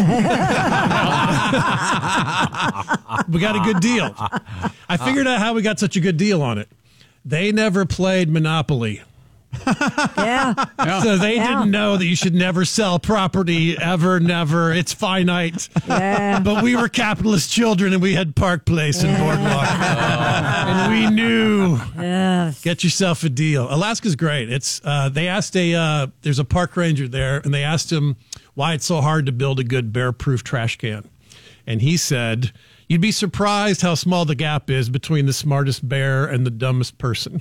Speaker 4: got a good deal. I figured out how we got such a good deal on it. They never played Monopoly.
Speaker 2: Yeah.
Speaker 4: So they
Speaker 2: Yeah.
Speaker 4: didn't know that you should never sell property ever, never. It's finite.
Speaker 2: Yeah.
Speaker 4: But we were capitalist children and we had Park Place and Boardwalk. And we knew.
Speaker 2: Yes.
Speaker 4: Get yourself a deal. Alaska's great. It's uh, they asked a uh, there's a park ranger there and they asked him why it's so hard to build a good bear-proof trash can. And he said, "You'd be surprised how small the gap is between the smartest bear and the dumbest person."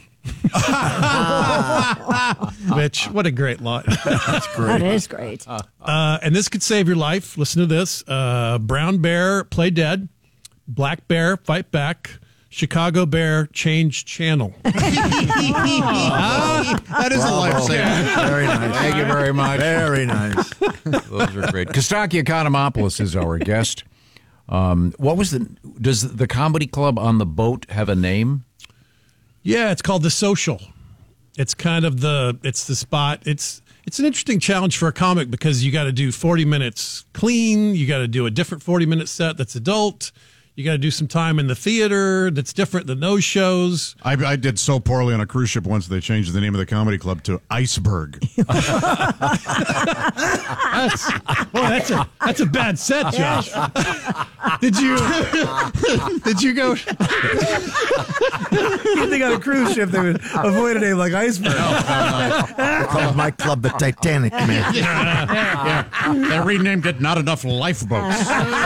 Speaker 4: Which, what a great line. That's
Speaker 2: That is great.
Speaker 4: Uh, and this could save your life. Listen to this. Uh, brown bear, play dead. Black bear, fight back. Chicago bear, change channel.
Speaker 6: That is a lifesaver.
Speaker 15: Very nice.
Speaker 5: Thank you very much.
Speaker 15: Very nice.
Speaker 5: Those are great. Kostaki Economopoulos is our guest. Um, what was the? Does the comedy club on the boat have a name?
Speaker 4: Yeah, it's called The Social. It's kind of the, it's the spot. It's, it's an interesting challenge for a comic because you got to do forty minutes clean. You got to do a different forty minute set that's adult. You got to do some time in the theater that's different than those shows.
Speaker 6: I, I did so poorly on a cruise ship once they changed the name of the comedy club to Iceberg.
Speaker 4: That's, well, that's a that's a bad set, Josh. Did you did you go?
Speaker 3: You think on a cruise ship they would avoid a name like Iceberg?
Speaker 15: They called my club the Titanic, man.
Speaker 6: yeah. They renamed it Not Enough Lifeboats.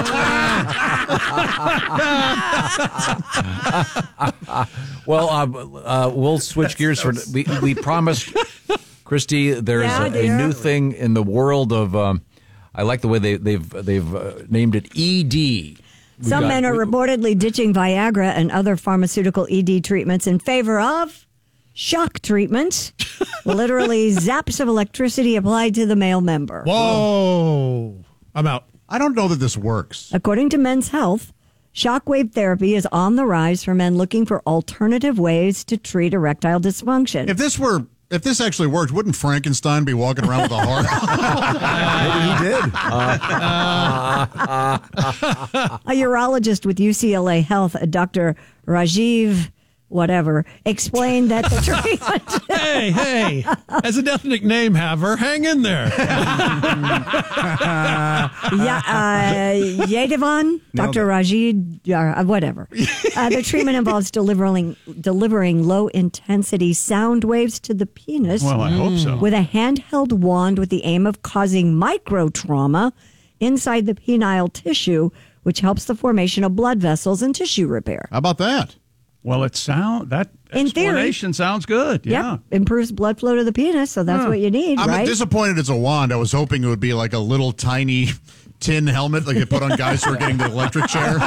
Speaker 5: Well, uh, uh, we'll switch gears for we we promised Christy. There's
Speaker 2: Yeah,
Speaker 5: a, a
Speaker 2: dear.
Speaker 5: new thing in the world of. Um, I like the way they, they've they've uh, named it E D. We
Speaker 2: Some
Speaker 5: got-
Speaker 2: men are
Speaker 5: we-
Speaker 2: reportedly ditching Viagra and other pharmaceutical E D treatments in favor of shock treatment. Literally zaps of electricity applied to the male member.
Speaker 4: Whoa, I'm out.
Speaker 6: I don't know that this works.
Speaker 2: According to Men's Health, shockwave therapy is on the rise for men looking for alternative ways to treat erectile dysfunction.
Speaker 6: If this were, if this actually worked, wouldn't Frankenstein be walking around with a heart?
Speaker 2: A urologist with U C L A Health, Doctor Rajiv whatever, explained that the treatment...
Speaker 4: Hey, hey, as an ethnic name haver, hang in there.
Speaker 2: yeah, uh, Yadavan, Doctor Rajid, uh, whatever. Uh, the treatment involves delivering delivering low intensity sound waves to the penis.
Speaker 1: Well, I hope so.
Speaker 2: With a handheld wand with the aim of causing micro trauma inside the penile tissue, which helps the formation of blood vessels and tissue repair.
Speaker 6: How about that?
Speaker 1: Well, it sound that
Speaker 2: In theory.
Speaker 1: explanation sounds good. Yeah.
Speaker 2: Yep. Improves blood flow to the penis, so that's
Speaker 6: Huh.
Speaker 2: what you need,
Speaker 6: I'm
Speaker 2: right?
Speaker 6: disappointed it's a wand. I was hoping it would be like a little tiny tin helmet like they put on guys who are getting the electric chair.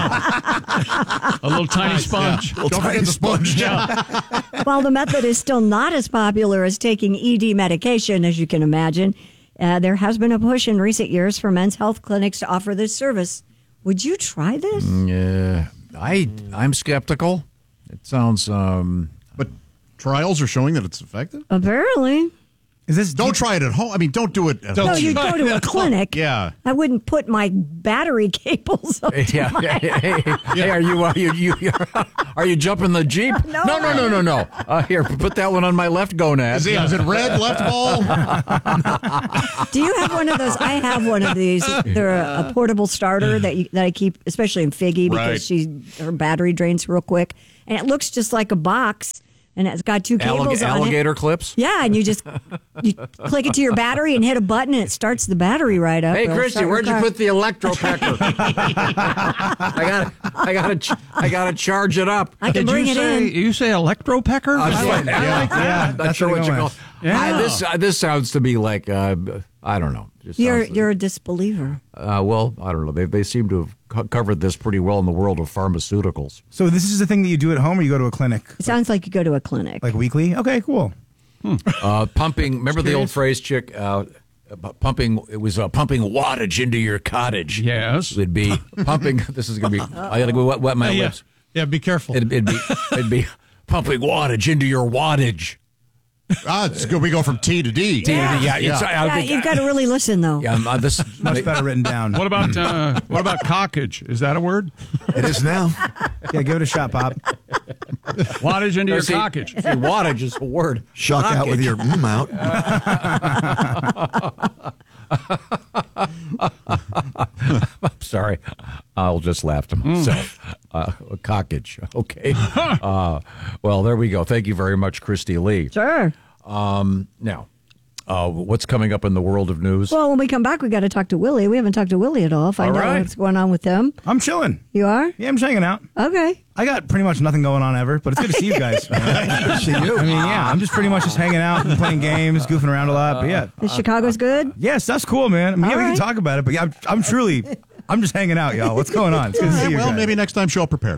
Speaker 1: A little tiny sponge.
Speaker 6: Yeah. Don't forget the sponge.
Speaker 1: Yeah.
Speaker 2: While the method is still not as popular as taking E D medication, as you can imagine, uh, there has been a push in recent years for men's health clinics to offer this service. Would you try this?
Speaker 5: Yeah, I I'm skeptical. It sounds. Um,
Speaker 6: but trials are showing that it's effective.
Speaker 2: Apparently.
Speaker 3: Is this?
Speaker 6: Don't try it at home. I mean, don't do it. At
Speaker 2: No,
Speaker 6: home.
Speaker 2: you go to a clinic.
Speaker 6: Yeah.
Speaker 2: I wouldn't put my battery cables up to
Speaker 5: yeah,
Speaker 2: my
Speaker 5: hey, hey, hey, are you are you, you are you jumping the Jeep?
Speaker 2: No.
Speaker 5: no, no, no, no. no. Uh, here, put that one on my left gonad.
Speaker 6: Is it, is it red left ball?
Speaker 2: Do you have one of those? I have one of these. They're a, a portable starter that you, that I keep, especially in Figgy, because
Speaker 6: Right.
Speaker 2: she her battery drains real quick, and it looks just like a box, and it's got two cables
Speaker 5: Allig-
Speaker 2: on it.
Speaker 5: alligator clips.
Speaker 2: Yeah, and you just you click it to your battery and hit a button, and it starts the battery right up.
Speaker 5: Hey,
Speaker 2: It'll
Speaker 5: Christy,
Speaker 2: start your
Speaker 5: where'd you
Speaker 2: car.
Speaker 5: put the electro pecker? I got, I got to, I got to charge it up.
Speaker 2: I can
Speaker 1: Did
Speaker 2: bring
Speaker 1: you
Speaker 2: it
Speaker 1: say,
Speaker 2: in.
Speaker 1: You say electro pecker?
Speaker 5: I'm sorry.
Speaker 3: Yeah, yeah,
Speaker 5: Not
Speaker 3: that's
Speaker 5: sure
Speaker 3: what
Speaker 5: what
Speaker 3: I'm
Speaker 5: you
Speaker 3: going
Speaker 5: call.
Speaker 3: with.
Speaker 1: Yeah.
Speaker 5: I, this uh, this sounds to me like uh, I don't know. Just
Speaker 2: You're
Speaker 5: sounds-
Speaker 2: you're a disbeliever.
Speaker 5: Uh, well, I don't know. They they seem to have co- covered this pretty well in the world of pharmaceuticals.
Speaker 3: So this is the thing that you do at home, or you go to a clinic
Speaker 2: It sounds like you go to a clinic.
Speaker 3: like weekly? Okay, cool.
Speaker 5: Uh, pumping. Remember the old phrase, chick? Uh, about pumping. It was uh, pumping wattage into your cottage.
Speaker 1: Yes.
Speaker 5: It'd be pumping. This is gonna be. I gotta go wet, wet my
Speaker 4: yeah.
Speaker 5: lips.
Speaker 4: Yeah, be careful.
Speaker 5: It'd, it'd be. It'd be pumping wattage into your wattage.
Speaker 6: Ah, it's good. We go from T to D.
Speaker 5: T to D, yeah, it's- I
Speaker 2: Yeah,
Speaker 5: think-
Speaker 2: you've got to really listen, though.
Speaker 5: Yeah, uh, this
Speaker 3: Much better written down.
Speaker 1: What about uh, what about cockage? Is that a word?
Speaker 15: It is now.
Speaker 3: Yeah, give it a shot, Bob.
Speaker 1: Wattage into your
Speaker 5: See,
Speaker 1: cockage.
Speaker 5: see, wattage is a word.
Speaker 15: Shock out with
Speaker 5: Cockage.
Speaker 15: your mm out.
Speaker 5: I'm sorry. I'll just laugh to myself. Uh, cockage. Okay. Uh, well, there we go. Thank you very much, Christy Lee.
Speaker 2: Sure.
Speaker 5: Um, now, uh, what's coming up in the world of news?
Speaker 2: Well, when we come back, we got to talk to Willie. We haven't talked to Willie at all. Find
Speaker 5: All
Speaker 2: out
Speaker 5: right.
Speaker 2: what's going on with them.
Speaker 3: I'm chilling.
Speaker 2: You are?
Speaker 3: Yeah, I'm just hanging out.
Speaker 2: Okay.
Speaker 3: I got pretty much nothing going on ever, but it's good to see you guys.
Speaker 15: See you.
Speaker 3: I mean, yeah, I'm just pretty much just hanging out and playing games, goofing around a lot. But yeah,
Speaker 2: Is Chicago's good?
Speaker 3: yes, that's cool, man. I mean, yeah,
Speaker 2: All
Speaker 3: we can
Speaker 2: right.
Speaker 3: talk about it, but yeah, I'm, I'm truly, I'm just hanging out, y'all. What's going on? It's good to see you
Speaker 6: Well,
Speaker 3: guys.
Speaker 6: maybe next time show up prepared.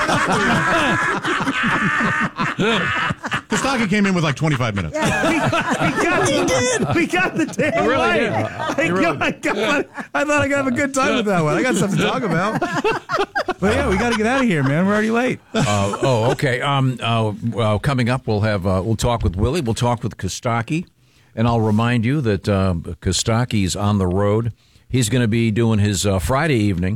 Speaker 6: Kostaki came in with like twenty-five minutes.
Speaker 3: we, we got the, we got the damn
Speaker 1: really
Speaker 3: right.
Speaker 1: did.
Speaker 3: I, got, I, got, I thought I could have a good time with that one. I got stuff to talk about. But yeah, we got to get out of here, man. We're already late.
Speaker 5: Uh, oh, okay. Um, uh, well, coming up, we'll have uh, we'll talk with Willie. We'll talk with Kostaki, and I'll remind you that uh, Kostaki's on the road. He's going to be doing his uh, Friday evening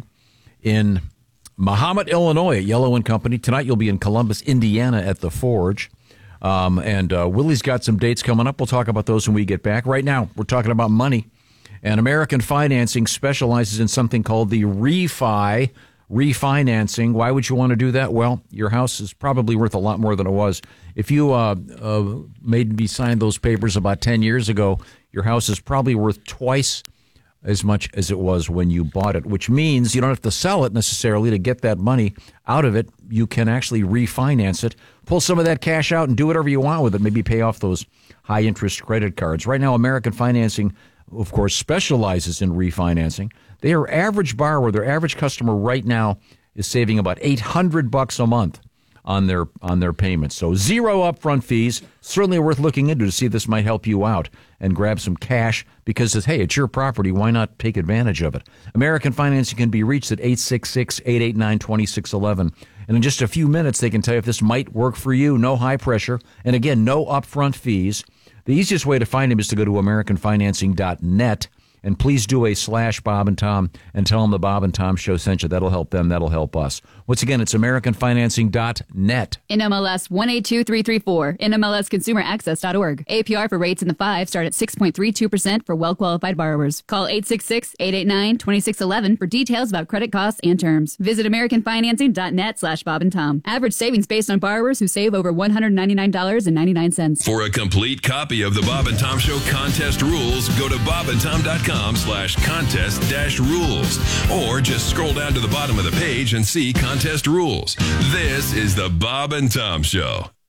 Speaker 5: in Mahomet, Illinois, at Yellow and Company. Tonight, you'll be in Columbus, Indiana, at the Forge. Um, and uh, Willie's got some dates coming up. We'll talk about those when we get back. Right now, we're talking about money. And American Financing specializes in something called the refi, refinancing. Why would you want to do that? Well, your house is probably worth a lot more than it was. If you uh, uh, made me sign those papers about ten years ago, your house is probably worth twice as much as it was when you bought it, which means you don't have to sell it necessarily to get that money out of it. You can actually refinance it, pull some of that cash out and do whatever you want with it, maybe pay off those high interest credit cards. Right now, American Financing, of course, specializes in refinancing. Their average borrower, their average customer right now is saving about eight hundred bucks a month on their on their payments. So zero upfront fees, certainly worth looking into to see if this might help you out and grab some cash because, hey, it's your property. Why not take advantage of it? American Financing can be reached at eight six six, eight eight nine, two six one one. And in just a few minutes, they can tell you if this might work for you. No high pressure. And again, no upfront fees. The easiest way to find them is to go to American Financing dot net. And please do a slash Bob and Tom and tell them the Bob and Tom Show sent you. That'll help them. That'll help us. Once again, it's American Financing dot net.
Speaker 21: N M L S one eight two three three four, N M L S consumer access dot org. A P R for rates in the five start at six point three two percent for well-qualified borrowers. Call eight six six, eight eight nine, two six one one for details about credit costs and terms. Visit American Financing dot net slash Bob and Tom. Average savings based on borrowers who save over one hundred ninety-nine dollars and ninety-nine cents.
Speaker 22: For a complete copy of the Bob and Tom Show contest rules, go to bob and tom dot com slash contest dash rules. Or just scroll down to the bottom of the page and see contest rules. This is the Bob and Tom Show.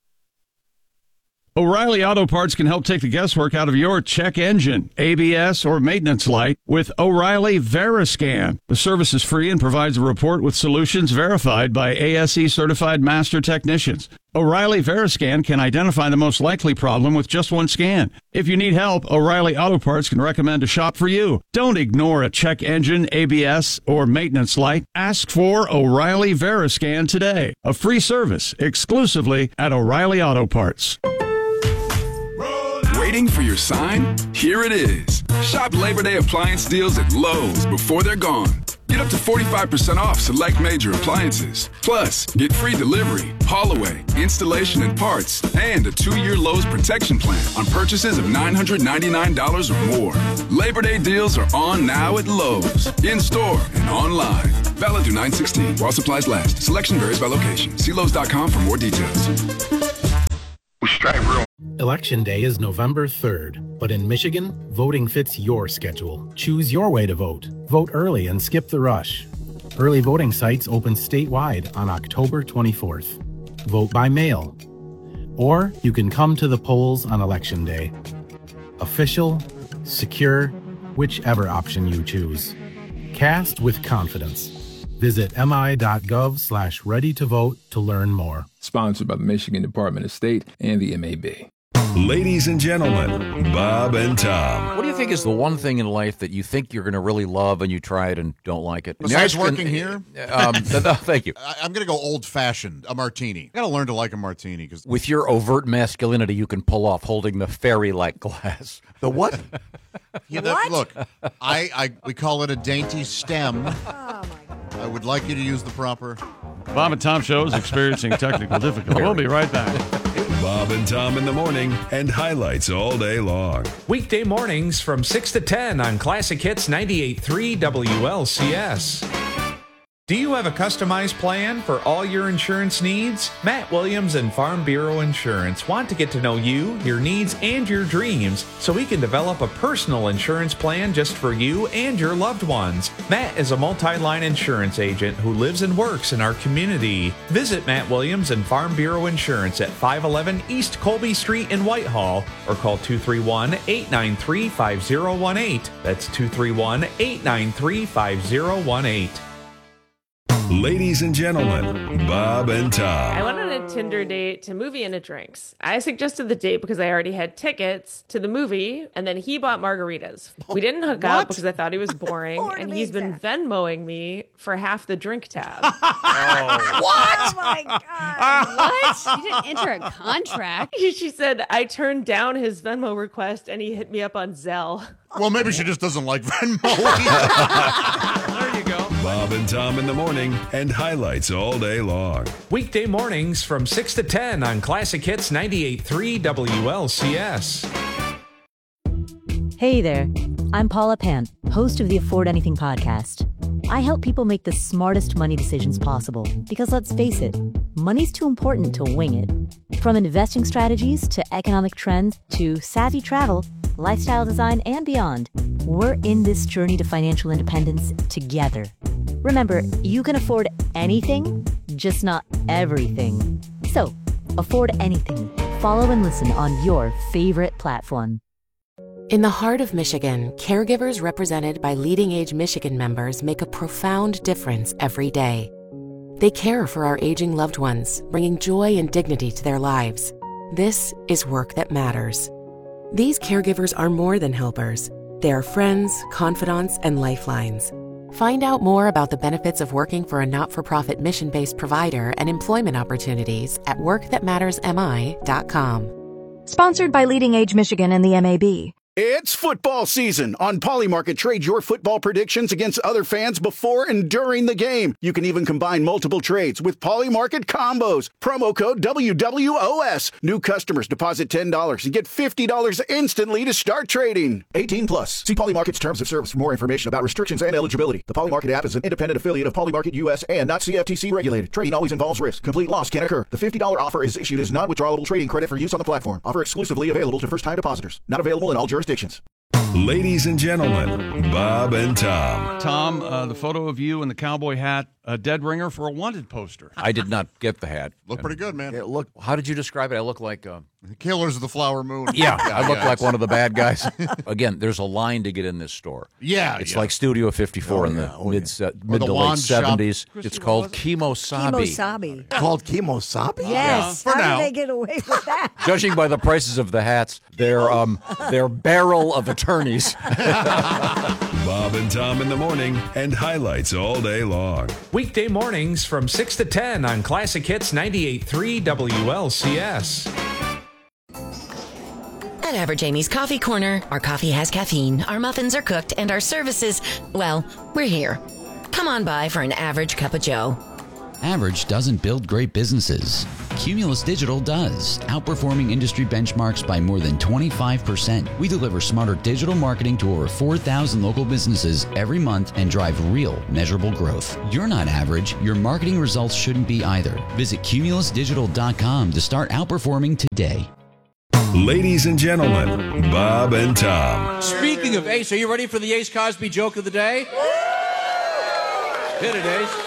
Speaker 1: O'Reilly Auto Parts can help take the guesswork out of your check engine, A B S, or maintenance light with O'Reilly Veriscan. The service is free and provides a report with solutions verified by A S E certified master technicians. O'Reilly Veriscan can identify the most likely problem with just one scan. If you need help, O'Reilly Auto Parts can recommend a shop for you. Don't ignore a check engine, A B S, or maintenance light. Ask for O'Reilly Veriscan today. A free service exclusively at O'Reilly Auto Parts.
Speaker 7: Waiting for your sign? Here it is. Shop Labor Day appliance deals at Lowe's before they're gone. Get up to forty-five percent off select major appliances. Plus, get free delivery, haul away, installation and parts, and a two-year Lowe's protection plan on purchases of nine hundred ninety-nine dollars or more. Labor Day deals are on now at Lowe's, in-store and online. Valid through nine sixteen while supplies last. Selection varies by location. See Lowe's dot com for more details.
Speaker 8: We strive real. Election Day is November third, but in Michigan, voting fits your schedule. Choose your way to vote. Vote early and skip the rush. Early voting sites open statewide on October twenty-fourth. Vote by mail. Or you can come to the polls on Election Day. Official, secure, whichever option you choose. Cast with confidence. Visit mi.gov slash ready to vote to learn more.
Speaker 23: Sponsored by the Michigan Department of State and the M A B.
Speaker 22: Ladies and gentlemen, Bob and Tom.
Speaker 5: What do you think is the one thing in life that you think you're going to really love and you try it and don't like it?
Speaker 6: Besides
Speaker 5: Nice-
Speaker 6: working here?
Speaker 5: Um, th- th- thank you.
Speaker 6: I, I'm going to go old-fashioned, a martini. I got to learn to like a martini. Because
Speaker 5: With your overt masculinity, you can pull off holding the fairy-like glass.
Speaker 6: The what? Yeah, that, look, I, I we call it a dainty stem. I would like you to use the proper.
Speaker 1: Bob and Tom Show is experiencing technical difficulty. We'll be right back.
Speaker 22: Bob and Tom in the morning and highlights all day long.
Speaker 9: Weekday mornings from six to ten on Classic Hits ninety-eight point three W L C S. Do you have a customized plan for all your insurance needs? Matt Williams and Farm Bureau Insurance want to get to know you, your needs, and your dreams so we can develop a personal insurance plan just for you and your loved ones. Matt is a multi-line insurance agent who lives and works in our community. Visit Matt Williams and Farm Bureau Insurance at five eleven East Colby Street in Whitehall or call two three one, eight nine three, five zero one eight. That's two three one, eight nine three, five zero one eight.
Speaker 22: Ladies and gentlemen, Bob and
Speaker 24: I
Speaker 22: Tom.
Speaker 24: went on a Tinder date to movie and a drinks. I suggested the date because I already had tickets to the movie, and then he bought margaritas. We didn't hook up because I thought he was boring, and he's been Venmoing me for half the drink tab.
Speaker 14: What? Oh my God. What? You didn't enter a contract.
Speaker 24: She said I turned down his Venmo request, and he hit me up on Zelle.
Speaker 6: Well, maybe she just doesn't like Venmo.
Speaker 9: There you go.
Speaker 22: Bob and Tom in the morning and highlights all day long.
Speaker 9: Weekday mornings from six to ten on Classic Hits ninety-eight point three W L C S.
Speaker 25: Hey there, I'm Paula Pan, host of the Afford Anything podcast. I help people make the smartest money decisions possible because let's face it, money's too important to wing it. From investing strategies to economic trends to savvy travel, lifestyle design, and beyond, we're in this journey to financial independence together. Remember, you can afford anything, just not everything. So, afford anything. Follow and listen on your favorite platform.
Speaker 17: In the heart of Michigan, caregivers represented by Leading Age Michigan members make a profound difference every day. They care for our aging loved ones, bringing joy and dignity to their lives. This is work that matters. These caregivers are more than helpers. They are friends, confidants, and lifelines. Find out more about the benefits of working for a not-for-profit mission-based provider and employment opportunities at work that matters m i dot com.
Speaker 18: Sponsored by Leading Age Michigan and the M A B.
Speaker 26: It's football season. On Polymarket, trade your football predictions against other fans before and during the game. You can even combine multiple trades with Polymarket combos. Promo code W W O S. New customers deposit ten dollars and get fifty dollars instantly to start trading. eighteen plus. See Polymarket's terms of service for more information about restrictions and eligibility. The Polymarket app is an independent affiliate of Polymarket U S and not C F T C regulated. Trading always involves risk. Complete loss can occur. The fifty dollars offer is issued as non-withdrawable trading credit for use on the platform. Offer exclusively available to first-time depositors. Not available in all jurisdictions.
Speaker 22: Ladies and gentlemen, Bob and Tom.
Speaker 1: Tom, uh, the photo of you in the cowboy hat, a dead ringer for a wanted poster.
Speaker 5: I did not get the hat.
Speaker 6: Look pretty good, man.
Speaker 5: It look. How did you describe it? I look like. Uh,
Speaker 6: Killers of the Flower Moon.
Speaker 5: Yeah, I look
Speaker 6: yeah,
Speaker 5: like
Speaker 6: it's-
Speaker 5: one of the bad guys. Again, there's a line to get in this store.
Speaker 6: Yeah,
Speaker 5: it's
Speaker 6: yeah.
Speaker 5: like Studio fifty-four
Speaker 6: Oh,
Speaker 5: in the
Speaker 6: yeah, oh,
Speaker 5: mid,
Speaker 6: yeah.
Speaker 5: uh,
Speaker 6: Or
Speaker 5: mid
Speaker 6: the
Speaker 5: to late
Speaker 6: wand shop.
Speaker 5: seventies.
Speaker 6: Christy,
Speaker 5: It's
Speaker 6: what
Speaker 5: called
Speaker 6: was it?
Speaker 5: Kemosabe.
Speaker 2: Kemosabe.
Speaker 3: Called Kemosabe?
Speaker 2: Yes.
Speaker 6: For
Speaker 2: How
Speaker 6: now.
Speaker 2: did they get away with that?
Speaker 5: Judging by the prices of the hats, they're um, they're barrel of attorneys.
Speaker 22: Bob and Tom in the morning and highlights all day long.
Speaker 9: Weekday mornings from six to ten on Classic Hits ninety-eight point three W L C S.
Speaker 10: At Average Amy's Coffee Corner, our coffee has caffeine, our muffins are cooked, and our services, well, we're here. Come on by for an average cup of joe.
Speaker 12: Average doesn't build great businesses. Cumulus Digital does, outperforming industry benchmarks by more than twenty-five percent. We deliver smarter digital marketing to over four thousand local businesses every month and drive real, measurable growth. You're not average. Your marketing results shouldn't be either. Visit cumulus digital dot com to start outperforming today.
Speaker 22: Ladies and gentlemen, Bob and Tom.
Speaker 5: Speaking of Ace, are you ready for the Ace Cosby joke of the day? Hit it, Ace.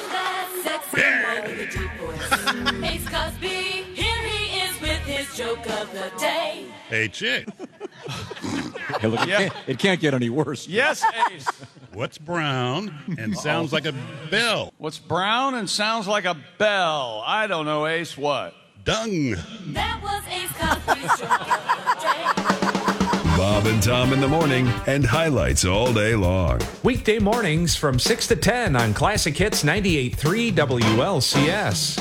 Speaker 13: Ace Cosby, here he is with his joke of the day.
Speaker 16: Hey, chick.
Speaker 5: Hey, look, it, can't, it can't get any worse.
Speaker 1: Yes, Ace.
Speaker 16: What's brown and sounds like a bell?
Speaker 1: What's brown and sounds like a bell? I don't know, Ace. What?
Speaker 16: Dung.
Speaker 13: That was Ace Cosby's joke of the day.
Speaker 22: Bob and Tom in the morning and highlights all day long.
Speaker 9: Weekday mornings from six to ten on Classic Hits ninety-eight point three W L C S.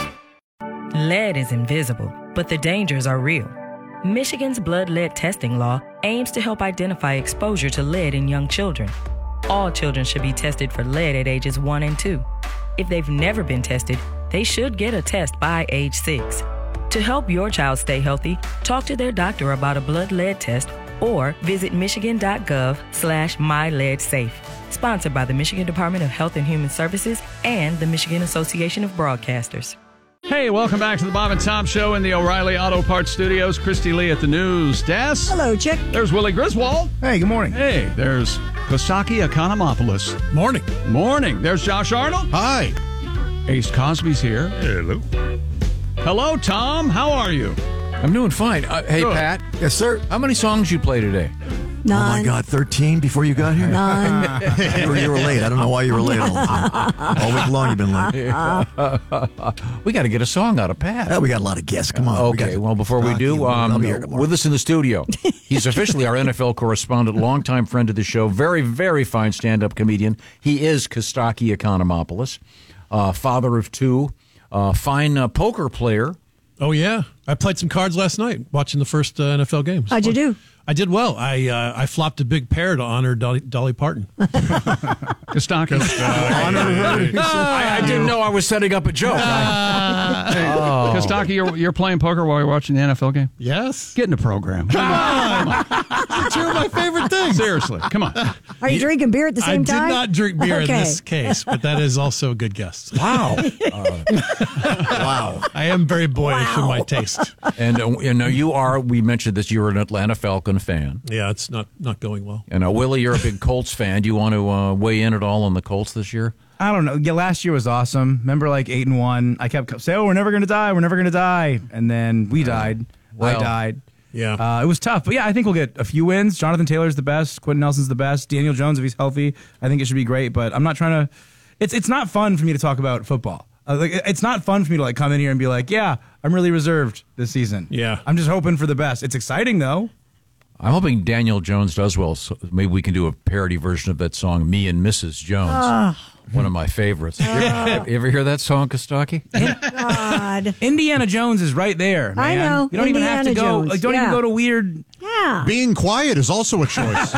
Speaker 19: Lead is invisible, but the dangers are real. Michigan's blood lead testing law aims to help identify exposure to lead in young children. All children should be tested for lead at ages one and two. If they've never been tested, they should get a test by age six. To help your child stay healthy, talk to their doctor about a blood lead test or visit michigan.gov slash myleadsafe. Sponsored by the Michigan Department of Health and Human Services and the Michigan Association of Broadcasters.
Speaker 1: Hey, welcome back to the Bob and Tom Show in the O'Reilly Auto Parts Studios. Christy Lee at the news desk.
Speaker 2: Hello, Chick.
Speaker 1: There's Willie Griswold.
Speaker 3: Hey, good morning.
Speaker 1: Hey, there's Kostaki Economopoulos.
Speaker 4: Morning.
Speaker 1: Morning. There's Josh Arnold.
Speaker 3: Hi.
Speaker 1: Ace Cosby's here.
Speaker 16: Hello.
Speaker 1: Hello, Tom. How are you?
Speaker 5: I'm doing fine. Uh, hey,
Speaker 1: Good.
Speaker 5: Pat.
Speaker 3: Yes, sir.
Speaker 5: How many songs you play today?
Speaker 2: None.
Speaker 3: Oh, my God, thirteen before you got here?
Speaker 2: None.
Speaker 3: you, were, you were late. I don't know why you were late all the time. All week long you've been late.
Speaker 5: We got to get a song out of Pat.
Speaker 3: Yeah, we got a lot of guests. Come on. We
Speaker 5: Okay,
Speaker 3: got-
Speaker 5: well, before we
Speaker 3: Rocky,
Speaker 5: do,
Speaker 3: I'll
Speaker 5: um,
Speaker 3: be here tomorrow.
Speaker 5: with us in the studio, he's officially our N F L correspondent, longtime friend of the show, very, very fine stand-up comedian. He is Kostaki Economopoulos, uh, father of two, uh, fine uh, poker player.
Speaker 4: Oh, yeah. I played some cards last night watching the first uh, N F L game.
Speaker 2: How'd you do?
Speaker 4: I did well. I uh, I flopped a big pair to honor Dolly, Dolly Parton.
Speaker 1: Kostaki.
Speaker 3: Honor her.
Speaker 5: I, I didn't know I was setting up a joke.
Speaker 1: Hey,
Speaker 5: Oh.
Speaker 1: Kostaki, you're, you're playing poker while you're watching the N F L game?
Speaker 4: Yes.
Speaker 1: Get in the program. Come on.
Speaker 4: It's two of my favorite things.
Speaker 1: Seriously, come on.
Speaker 2: Are you drinking beer at the same
Speaker 4: I
Speaker 2: time?
Speaker 4: did not drink beer
Speaker 2: Okay.
Speaker 4: in this case, but that is also a good guess.
Speaker 5: Wow.
Speaker 3: Wow.
Speaker 4: I am very boyish in my taste.
Speaker 5: And uh, you know, you are, we mentioned this, you're an Atlanta Falcon fan.
Speaker 4: Yeah, it's not, not going well.
Speaker 5: And uh, Willie, you're a big Colts fan. Do you want to uh, weigh in at all on the Colts this year?
Speaker 3: I don't know. Yeah, last year was awesome. Remember, like eight and one. I kept saying, "Oh, we're never gonna die. We're never gonna die," and then we died.
Speaker 5: Well,
Speaker 3: I died.
Speaker 4: Yeah,
Speaker 3: uh, it was tough. But yeah, I think we'll get a few wins. Jonathan Taylor's the best. Quentin Nelson's the best. Daniel Jones, if he's healthy, I think it should be great. But I'm not trying to. It's it's not fun for me to talk about football. Uh, like, it's not fun for me to like come in here and be like, "Yeah, I'm really reserved this season."
Speaker 4: Yeah,
Speaker 3: I'm just hoping for the best. It's exciting though.
Speaker 5: I'm hoping Daniel Jones does well. So maybe we can do a parody version of that song, "Me and Missus Jones."
Speaker 2: Oh.
Speaker 5: One of my favorites. You ever, you ever hear that song, Kostaki?
Speaker 2: God.
Speaker 3: Indiana Jones is right there, man.
Speaker 2: I know.
Speaker 3: You don't even have to
Speaker 2: Indiana
Speaker 3: go.
Speaker 2: Jones.
Speaker 3: Like, don't
Speaker 2: Yeah.
Speaker 3: even go to weird.
Speaker 2: Yeah.
Speaker 6: Being quiet is also a choice.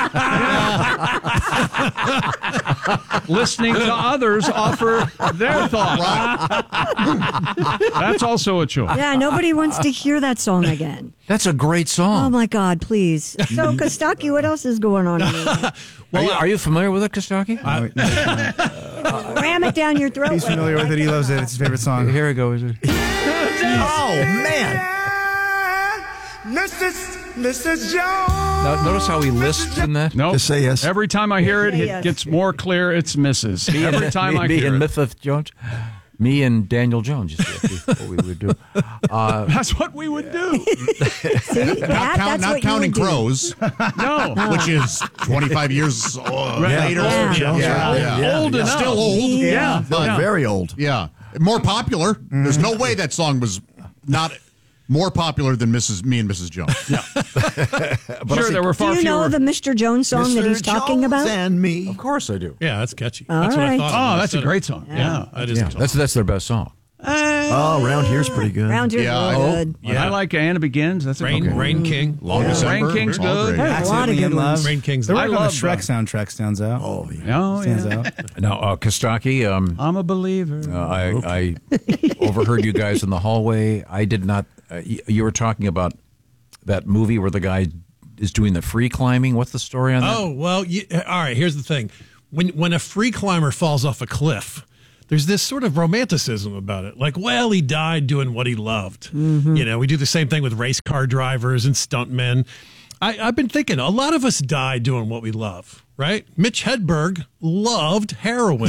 Speaker 1: Listening to others offer their thoughts. That's also a choice.
Speaker 2: Yeah, nobody wants to hear that song again.
Speaker 5: That's a great
Speaker 2: Oh,
Speaker 5: song.
Speaker 2: my God, please. So, Kostaki, what else is going on in here?
Speaker 5: Well, are you, are you familiar with it, Kostaki?
Speaker 2: Ram it down your throat.
Speaker 3: He's familiar with it. He loves it. It's his favorite song.
Speaker 5: Here it goes.
Speaker 3: Oh man.
Speaker 13: Missus Missus Jones.
Speaker 5: Now, notice how he lisps in that?
Speaker 1: Nope.
Speaker 7: Just say yes.
Speaker 1: Every time I hear it,
Speaker 2: Say
Speaker 1: it
Speaker 2: yes.
Speaker 1: gets more clear it's Missus
Speaker 5: Me
Speaker 1: Every
Speaker 5: and,
Speaker 1: time
Speaker 5: me,
Speaker 1: I
Speaker 5: me
Speaker 1: hear
Speaker 5: and
Speaker 1: it.
Speaker 5: Mythith Jones. Me and Daniel Jones, you see, that's what we would do. Uh,
Speaker 1: That's what we would do.
Speaker 2: See,
Speaker 6: Not,
Speaker 2: that,
Speaker 6: count,
Speaker 2: that's
Speaker 6: not
Speaker 2: what
Speaker 6: counting
Speaker 2: you would do.
Speaker 6: crows,
Speaker 1: No.
Speaker 6: which is twenty-five years uh,
Speaker 7: Yeah.
Speaker 6: later.
Speaker 2: Yeah.
Speaker 6: Yeah, yeah, yeah.
Speaker 1: Old enough.
Speaker 6: Still old.
Speaker 1: Yeah.
Speaker 6: But
Speaker 1: Yeah.
Speaker 7: Very old.
Speaker 6: Yeah, more popular. There's no way that song was not more popular than Missus Me and Missus Jones.
Speaker 1: Yeah. Sure, there were
Speaker 2: Do
Speaker 1: far
Speaker 2: you know
Speaker 1: fewer.
Speaker 2: the Mister Jones song that he's talking about?
Speaker 7: And me.
Speaker 5: of course I do.
Speaker 4: Yeah, that's catchy.
Speaker 2: All
Speaker 4: that's what I
Speaker 2: right.
Speaker 4: thought. when
Speaker 1: Oh,
Speaker 4: I
Speaker 1: that's a
Speaker 4: said
Speaker 1: great
Speaker 4: it.
Speaker 1: song.
Speaker 4: Yeah,
Speaker 1: Yeah.
Speaker 4: that is.
Speaker 5: Yeah,
Speaker 4: a song.
Speaker 5: that's that's their best song.
Speaker 7: Oh, Round Here's pretty good.
Speaker 2: Round Here's
Speaker 6: Yeah,
Speaker 2: really
Speaker 6: I-
Speaker 2: good.
Speaker 4: Yeah.
Speaker 1: I like Anna Begins. That's a
Speaker 4: Rain,
Speaker 1: okay.
Speaker 4: Rain King.
Speaker 6: Long
Speaker 1: Yeah.
Speaker 6: December.
Speaker 1: Rain King's
Speaker 6: all
Speaker 1: good.
Speaker 6: great.
Speaker 2: There's a lot of good
Speaker 3: in Love.
Speaker 2: ones.
Speaker 4: Rain King's.
Speaker 3: They're
Speaker 1: I
Speaker 3: working on the
Speaker 1: love
Speaker 3: Shrek
Speaker 1: that.
Speaker 3: soundtrack. Stands out.
Speaker 7: Oh, yeah.
Speaker 1: Oh,
Speaker 3: Stands
Speaker 1: yeah.
Speaker 3: out.
Speaker 5: Now, uh, Kostaki, um,
Speaker 1: I'm a believer.
Speaker 5: uh, I, I overheard you guys in the hallway. I did not. Uh, y- you were talking about that movie where the guy is doing the free climbing. What's the story on that?
Speaker 4: Oh well, you, all right. Here's the thing: when when a free climber falls off a cliff, there's this sort of romanticism about it. Like, well, he died doing what he loved. You know, we do the same thing with race car drivers and stuntmen. I, I've been thinking a lot of us die doing what we love, right? Mitch Hedberg loved heroin.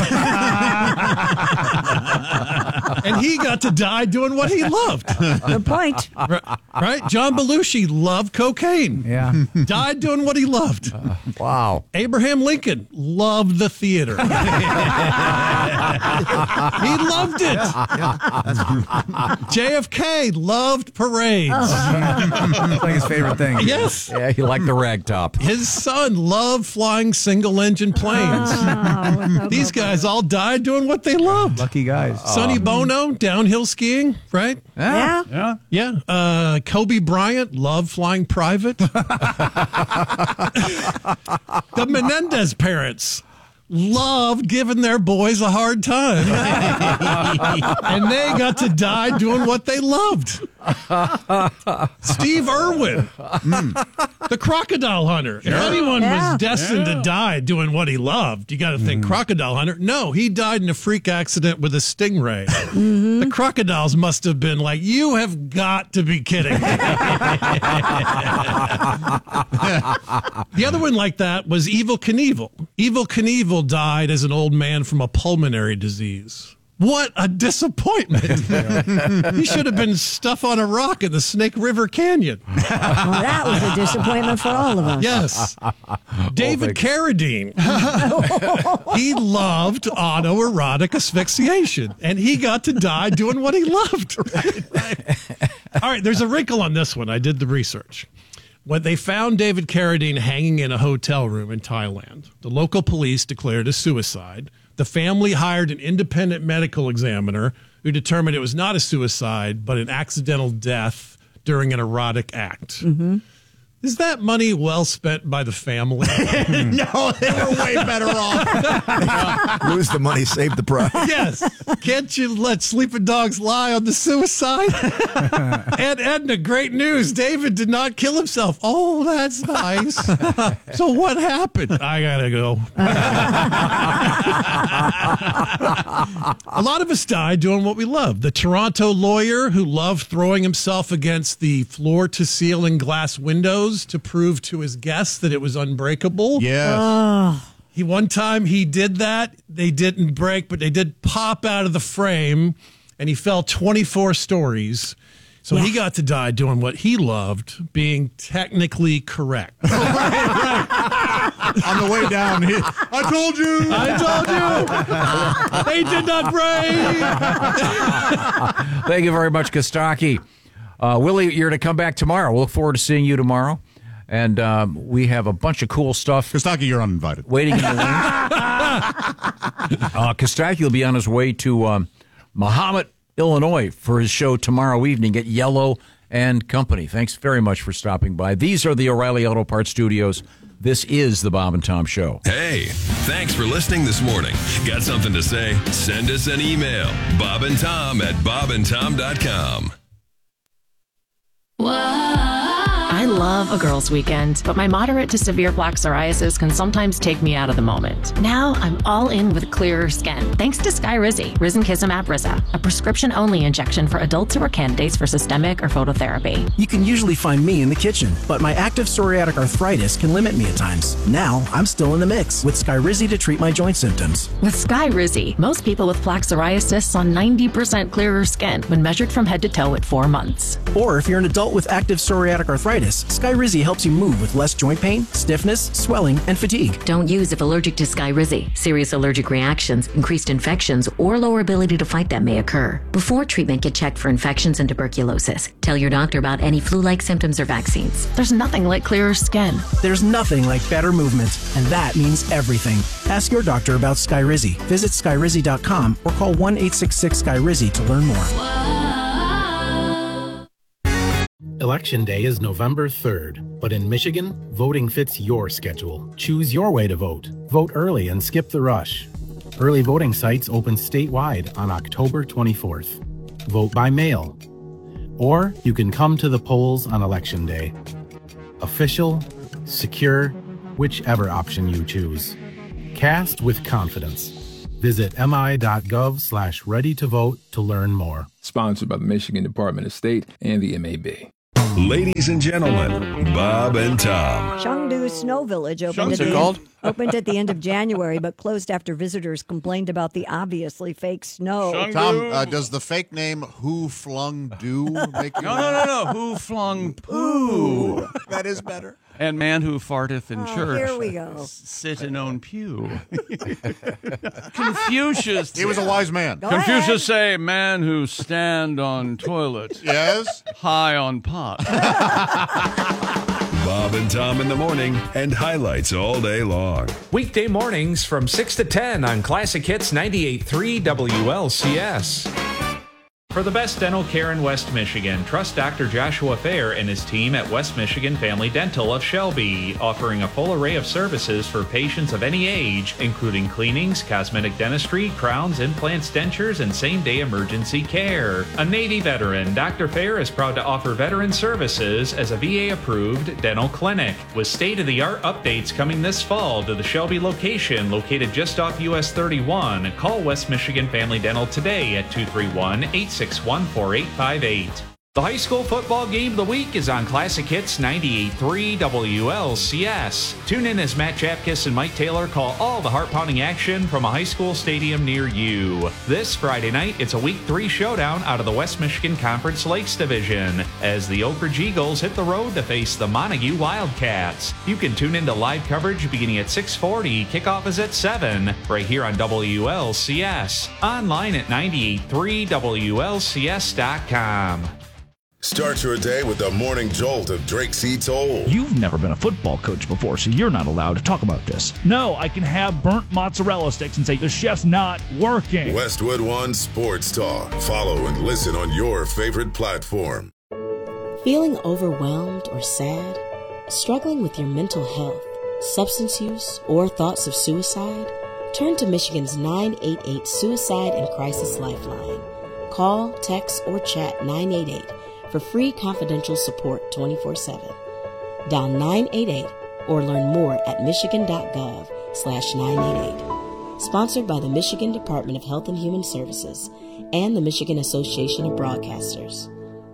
Speaker 4: And he got to die doing what he loved.
Speaker 2: Good point.
Speaker 4: Right? John Belushi loved cocaine.
Speaker 3: Yeah.
Speaker 4: Died doing what he loved.
Speaker 5: Wow.
Speaker 4: Abraham Lincoln loved the theater. He loved it. J F K loved parades.
Speaker 3: It's like his favorite thing.
Speaker 4: Yes.
Speaker 5: Yeah, he liked the rag top.
Speaker 4: His son loved flying single engine planes.
Speaker 2: Oh,
Speaker 4: These guys all died doing what they loved.
Speaker 3: Lucky guys.
Speaker 4: Sonny Bono, downhill skiing, right?
Speaker 2: yeah.
Speaker 1: Yeah.
Speaker 4: Yeah. Uh, Kobe Bryant loved flying private. The Menendez parents loved giving their boys a hard time. And they got to die doing what they loved. Steve Irwin, the crocodile hunter. If anyone
Speaker 2: Yeah.
Speaker 4: was destined to die doing what he loved, you got to think crocodile hunter. No, he died in a freak accident with a stingray. The crocodiles must have been like, you have got to be kidding. The other one like that was Evel Knievel. Evel Knievel died as an old man from a pulmonary disease. What a disappointment. He should have been stuff on a rock in the Snake River Canyon.
Speaker 2: Well, that was a disappointment for all of us.
Speaker 4: Yes. David Carradine. He loved autoerotic asphyxiation, and he got to die doing what he loved. All right, there's a wrinkle on this one. I did the research. When they found David Carradine hanging in a hotel room in Thailand, the local police declared a suicide. The family hired an independent medical examiner who determined it was not a suicide, but an accidental death during an erotic act.
Speaker 2: Mm-hmm.
Speaker 4: Is that money well spent by the family?
Speaker 6: No, they were way better off.
Speaker 7: Lose the money, save the prize.
Speaker 4: Yes. Can't you let sleeping dogs lie on the suicide? And Edna, great news. David did not kill himself. Oh, that's nice. So what happened? I gotta go. A lot of us die doing what we love. The Toronto lawyer who loved throwing himself against the floor-to-ceiling glass windows to prove to his guests that it was unbreakable.
Speaker 6: Yes.
Speaker 2: Oh.
Speaker 4: He one time he did that. They didn't break, but they did pop out of the frame, and he fell twenty-four stories. So he got to die doing what he loved, being technically correct.
Speaker 6: On the way down, he, I told you.
Speaker 4: I told you. They did not break.
Speaker 5: Thank you very much, Kostaki. Uh, Willie, you're to come back tomorrow. We'll look forward to seeing you tomorrow. And um, we have a bunch of cool stuff.
Speaker 6: Kostaki, you're uninvited.
Speaker 5: Waiting in the wings. uh, Kostaki will be on his way to um, Mahomet, Illinois for his show tomorrow evening at Yellow and Company. Thanks very much for stopping by. These are the O'Reilly Auto Parts Studios. This is the Bob and Tom Show.
Speaker 22: Hey, thanks for listening this morning. Got something to say? Send us an email. Bob and Tom at bob and tom dot com.
Speaker 10: I love
Speaker 8: love a girls' weekend, but my moderate to severe plaque psoriasis can sometimes take me out of the moment. Now I'm all in with clearer skin, thanks to Skyrizi, Risankizumab Riza, a prescription-only injection for adults who are candidates for systemic or phototherapy.
Speaker 11: You can usually find me in the kitchen, but my active psoriatic arthritis can limit me at times. Now I'm still in the mix with Skyrizi to treat my joint symptoms.
Speaker 8: With Skyrizi, most people with plaque psoriasis saw ninety percent clearer skin when measured from head to toe at four months.
Speaker 11: Or if you're an adult with active psoriatic arthritis, Skyrizi helps you move with less joint pain, stiffness, swelling, and fatigue.
Speaker 25: Don't use if allergic to Skyrizi. Serious allergic reactions, increased infections, or lower ability to fight them may occur. Before treatment, get checked for infections and tuberculosis. Tell your doctor about any flu-like symptoms or vaccines.
Speaker 8: There's nothing like clearer skin.
Speaker 11: There's nothing like better movement, and that means everything. Ask your doctor about Skyrizi. Visit Skyrizi dot com or call one eight six six Sky Rizzi to learn more.
Speaker 15: Election Day is November third, but in Michigan, voting fits your schedule. Choose your way to vote. Vote early and skip the rush. Early voting sites open statewide on October twenty-fourth. Vote by mail. Or you can come to the polls on Election Day. Official, secure, whichever option you choose. Cast with confidence. Visit mi.gov slash ready to vote to learn more.
Speaker 20: Sponsored by the Michigan Department of State and the M A B.
Speaker 22: Ladies and gentlemen, Bob and Tom.
Speaker 2: Chengdu Snow Village opened
Speaker 5: What's
Speaker 2: at,
Speaker 5: it
Speaker 2: the
Speaker 5: called?
Speaker 2: End, opened at the end of January, but closed after visitors complained about the obviously fake snow.
Speaker 6: Tom, uh, does the fake name Who Flung Do make you
Speaker 1: No, no, no, no. Who flung poo?
Speaker 6: That is better.
Speaker 1: And man who farteth in
Speaker 2: Oh,
Speaker 1: church.
Speaker 2: here we go.
Speaker 1: Sit in own pew. Confucius.
Speaker 6: He was a wise man.
Speaker 2: Go
Speaker 1: Confucius
Speaker 2: ahead.
Speaker 1: say, man who stand on toilet.
Speaker 6: Yes.
Speaker 1: High on pot.
Speaker 22: Bob and Tom in the morning and highlights all day long.
Speaker 9: Weekday mornings from six to ten on Classic Hits ninety-eight point three W L C S. For the best dental care in West Michigan, trust Doctor Joshua Fair and his team at West Michigan Family Dental of Shelby, offering a full array of services for patients of any age, including cleanings, cosmetic dentistry, crowns, implants, dentures, and same-day emergency care. A Navy veteran, Doctor Fair is proud to offer veteran services as a V A-approved dental clinic, with state-of-the-art updates coming this fall to the Shelby location located just off U S thirty-one. Call West Michigan Family Dental today at two three one, eight six one, four eight five eight. The high school football game of the week is on Classic Hits ninety-eight point three W L C S. Tune in as Matt Chapkus and Mike Taylor call all the heart-pounding action from a high school stadium near you. This Friday night, it's a Week three showdown out of the West Michigan Conference Lakes Division, as the Oak Ridge Eagles hit the road to face the Montague Wildcats. You can tune into live coverage beginning at six forty. Kickoff is at seven, right here on W L C S. Online at ninety-eight point three W L C S dot com.
Speaker 22: Start your day with the morning jolt of Drake C. Toll.
Speaker 21: You've never been a football coach before, so you're not allowed to talk about this. No, I can have burnt mozzarella sticks and say the chef's not working.
Speaker 22: Westwood One Sports Talk. Follow and listen on your favorite platform.
Speaker 17: Feeling overwhelmed or sad? Struggling with your mental health, substance use, or thoughts of suicide? Turn to Michigan's nine eight eight Suicide and Crisis Lifeline. Call, text, or chat nine eight eight for free confidential support twenty-four seven. Dial nine eight eight or learn more at michigan.gov slash 988. Sponsored by the Michigan Department of Health and Human Services and the Michigan Association of Broadcasters.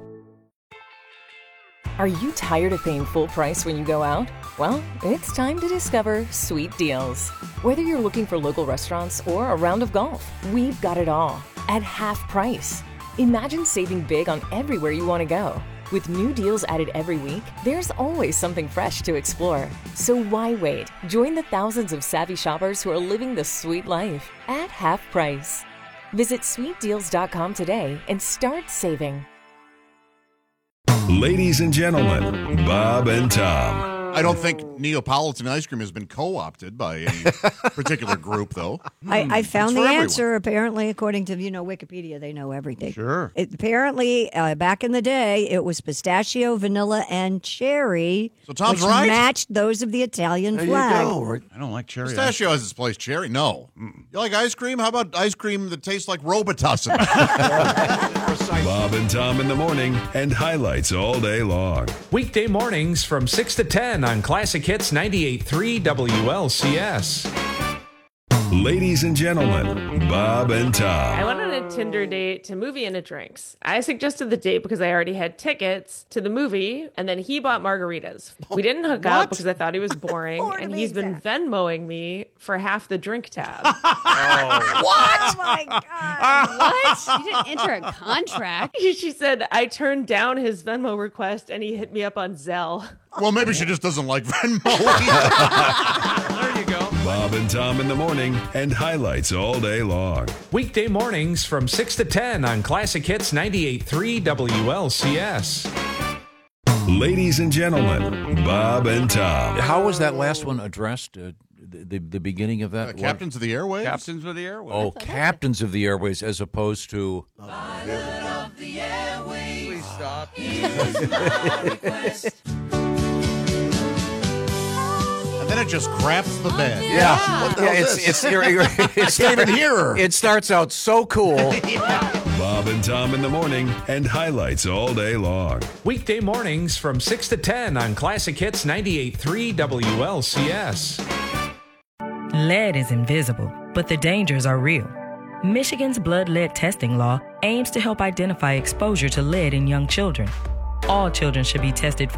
Speaker 23: Are you tired of paying full price when you go out? Well, it's time to discover Sweet Deals. Whether you're looking for local restaurants or a round of golf, we've got it all at half price. Imagine saving big on everywhere you want to go. With new deals added every week, there's always something fresh to explore. So why wait? Join the thousands of savvy shoppers who are living the sweet life at half price. Visit sweet deals dot com today and start saving.
Speaker 22: Ladies and gentlemen, Bob and Tom.
Speaker 6: I don't think Neapolitan ice cream has been co-opted by any particular group, though.
Speaker 2: I, I found
Speaker 6: It's
Speaker 2: the
Speaker 6: for everyone.
Speaker 2: answer. Apparently, according to you know Wikipedia, they know everything.
Speaker 6: Sure.
Speaker 2: It, apparently, uh, back in the day, it was pistachio, vanilla, and cherry.
Speaker 6: So Tom's
Speaker 2: which
Speaker 6: right.
Speaker 2: matched those of the Italian
Speaker 6: There you
Speaker 2: flag.
Speaker 6: go. Right.
Speaker 1: I don't like cherry.
Speaker 6: Pistachio has its place. Cherry, no. You like ice cream? How about ice cream that tastes like Robitussin?
Speaker 22: Bob and Tom in the morning and highlights all day long.
Speaker 9: Weekday mornings from six to ten on Classic Hits ninety-eight point three W L C S.
Speaker 22: Ladies and gentlemen, Bob and
Speaker 12: I
Speaker 22: Tom.
Speaker 12: went on a Tinder date to movie and a drinks. I suggested the date because I already had tickets to the movie, and then he bought margaritas. We didn't hook
Speaker 13: What?
Speaker 12: up because I thought he was boring, and he's been Venmoing me for half the drink tab.
Speaker 13: What?
Speaker 12: Oh
Speaker 13: my God. What? You didn't enter a contract.
Speaker 12: She said I turned down his Venmo request, and he hit me up on Zelle.
Speaker 6: Well, maybe she just doesn't like Venmo.
Speaker 9: There you go.
Speaker 22: Bob and Tom in the morning and highlights all day long.
Speaker 9: Weekday mornings from six to ten on Classic Hits ninety-eight point three W L C S.
Speaker 22: Ladies and gentlemen, Bob and Tom.
Speaker 5: How was that last one addressed? Uh, the, the the beginning of that?
Speaker 6: Uh, Captains of the Airways?
Speaker 1: Captains of the Airways.
Speaker 5: Oh, Captains of the Airways, as opposed to.
Speaker 1: Please stop.
Speaker 6: And then it just craps the bed.
Speaker 5: Yeah,
Speaker 6: What the
Speaker 5: yeah.
Speaker 6: hell
Speaker 5: It's
Speaker 6: is this?
Speaker 5: it's. You're, you're, it's
Speaker 6: I can't even hear her.
Speaker 5: It starts out so cool.
Speaker 22: Bob and Tom in the morning and highlights all day long.
Speaker 9: Weekday mornings from six to ten on Classic Hits ninety-eight point three W L C S.
Speaker 14: Lead is invisible, but the dangers are real. Michigan's blood lead testing law aims to help identify exposure to lead in young children. All children should be tested for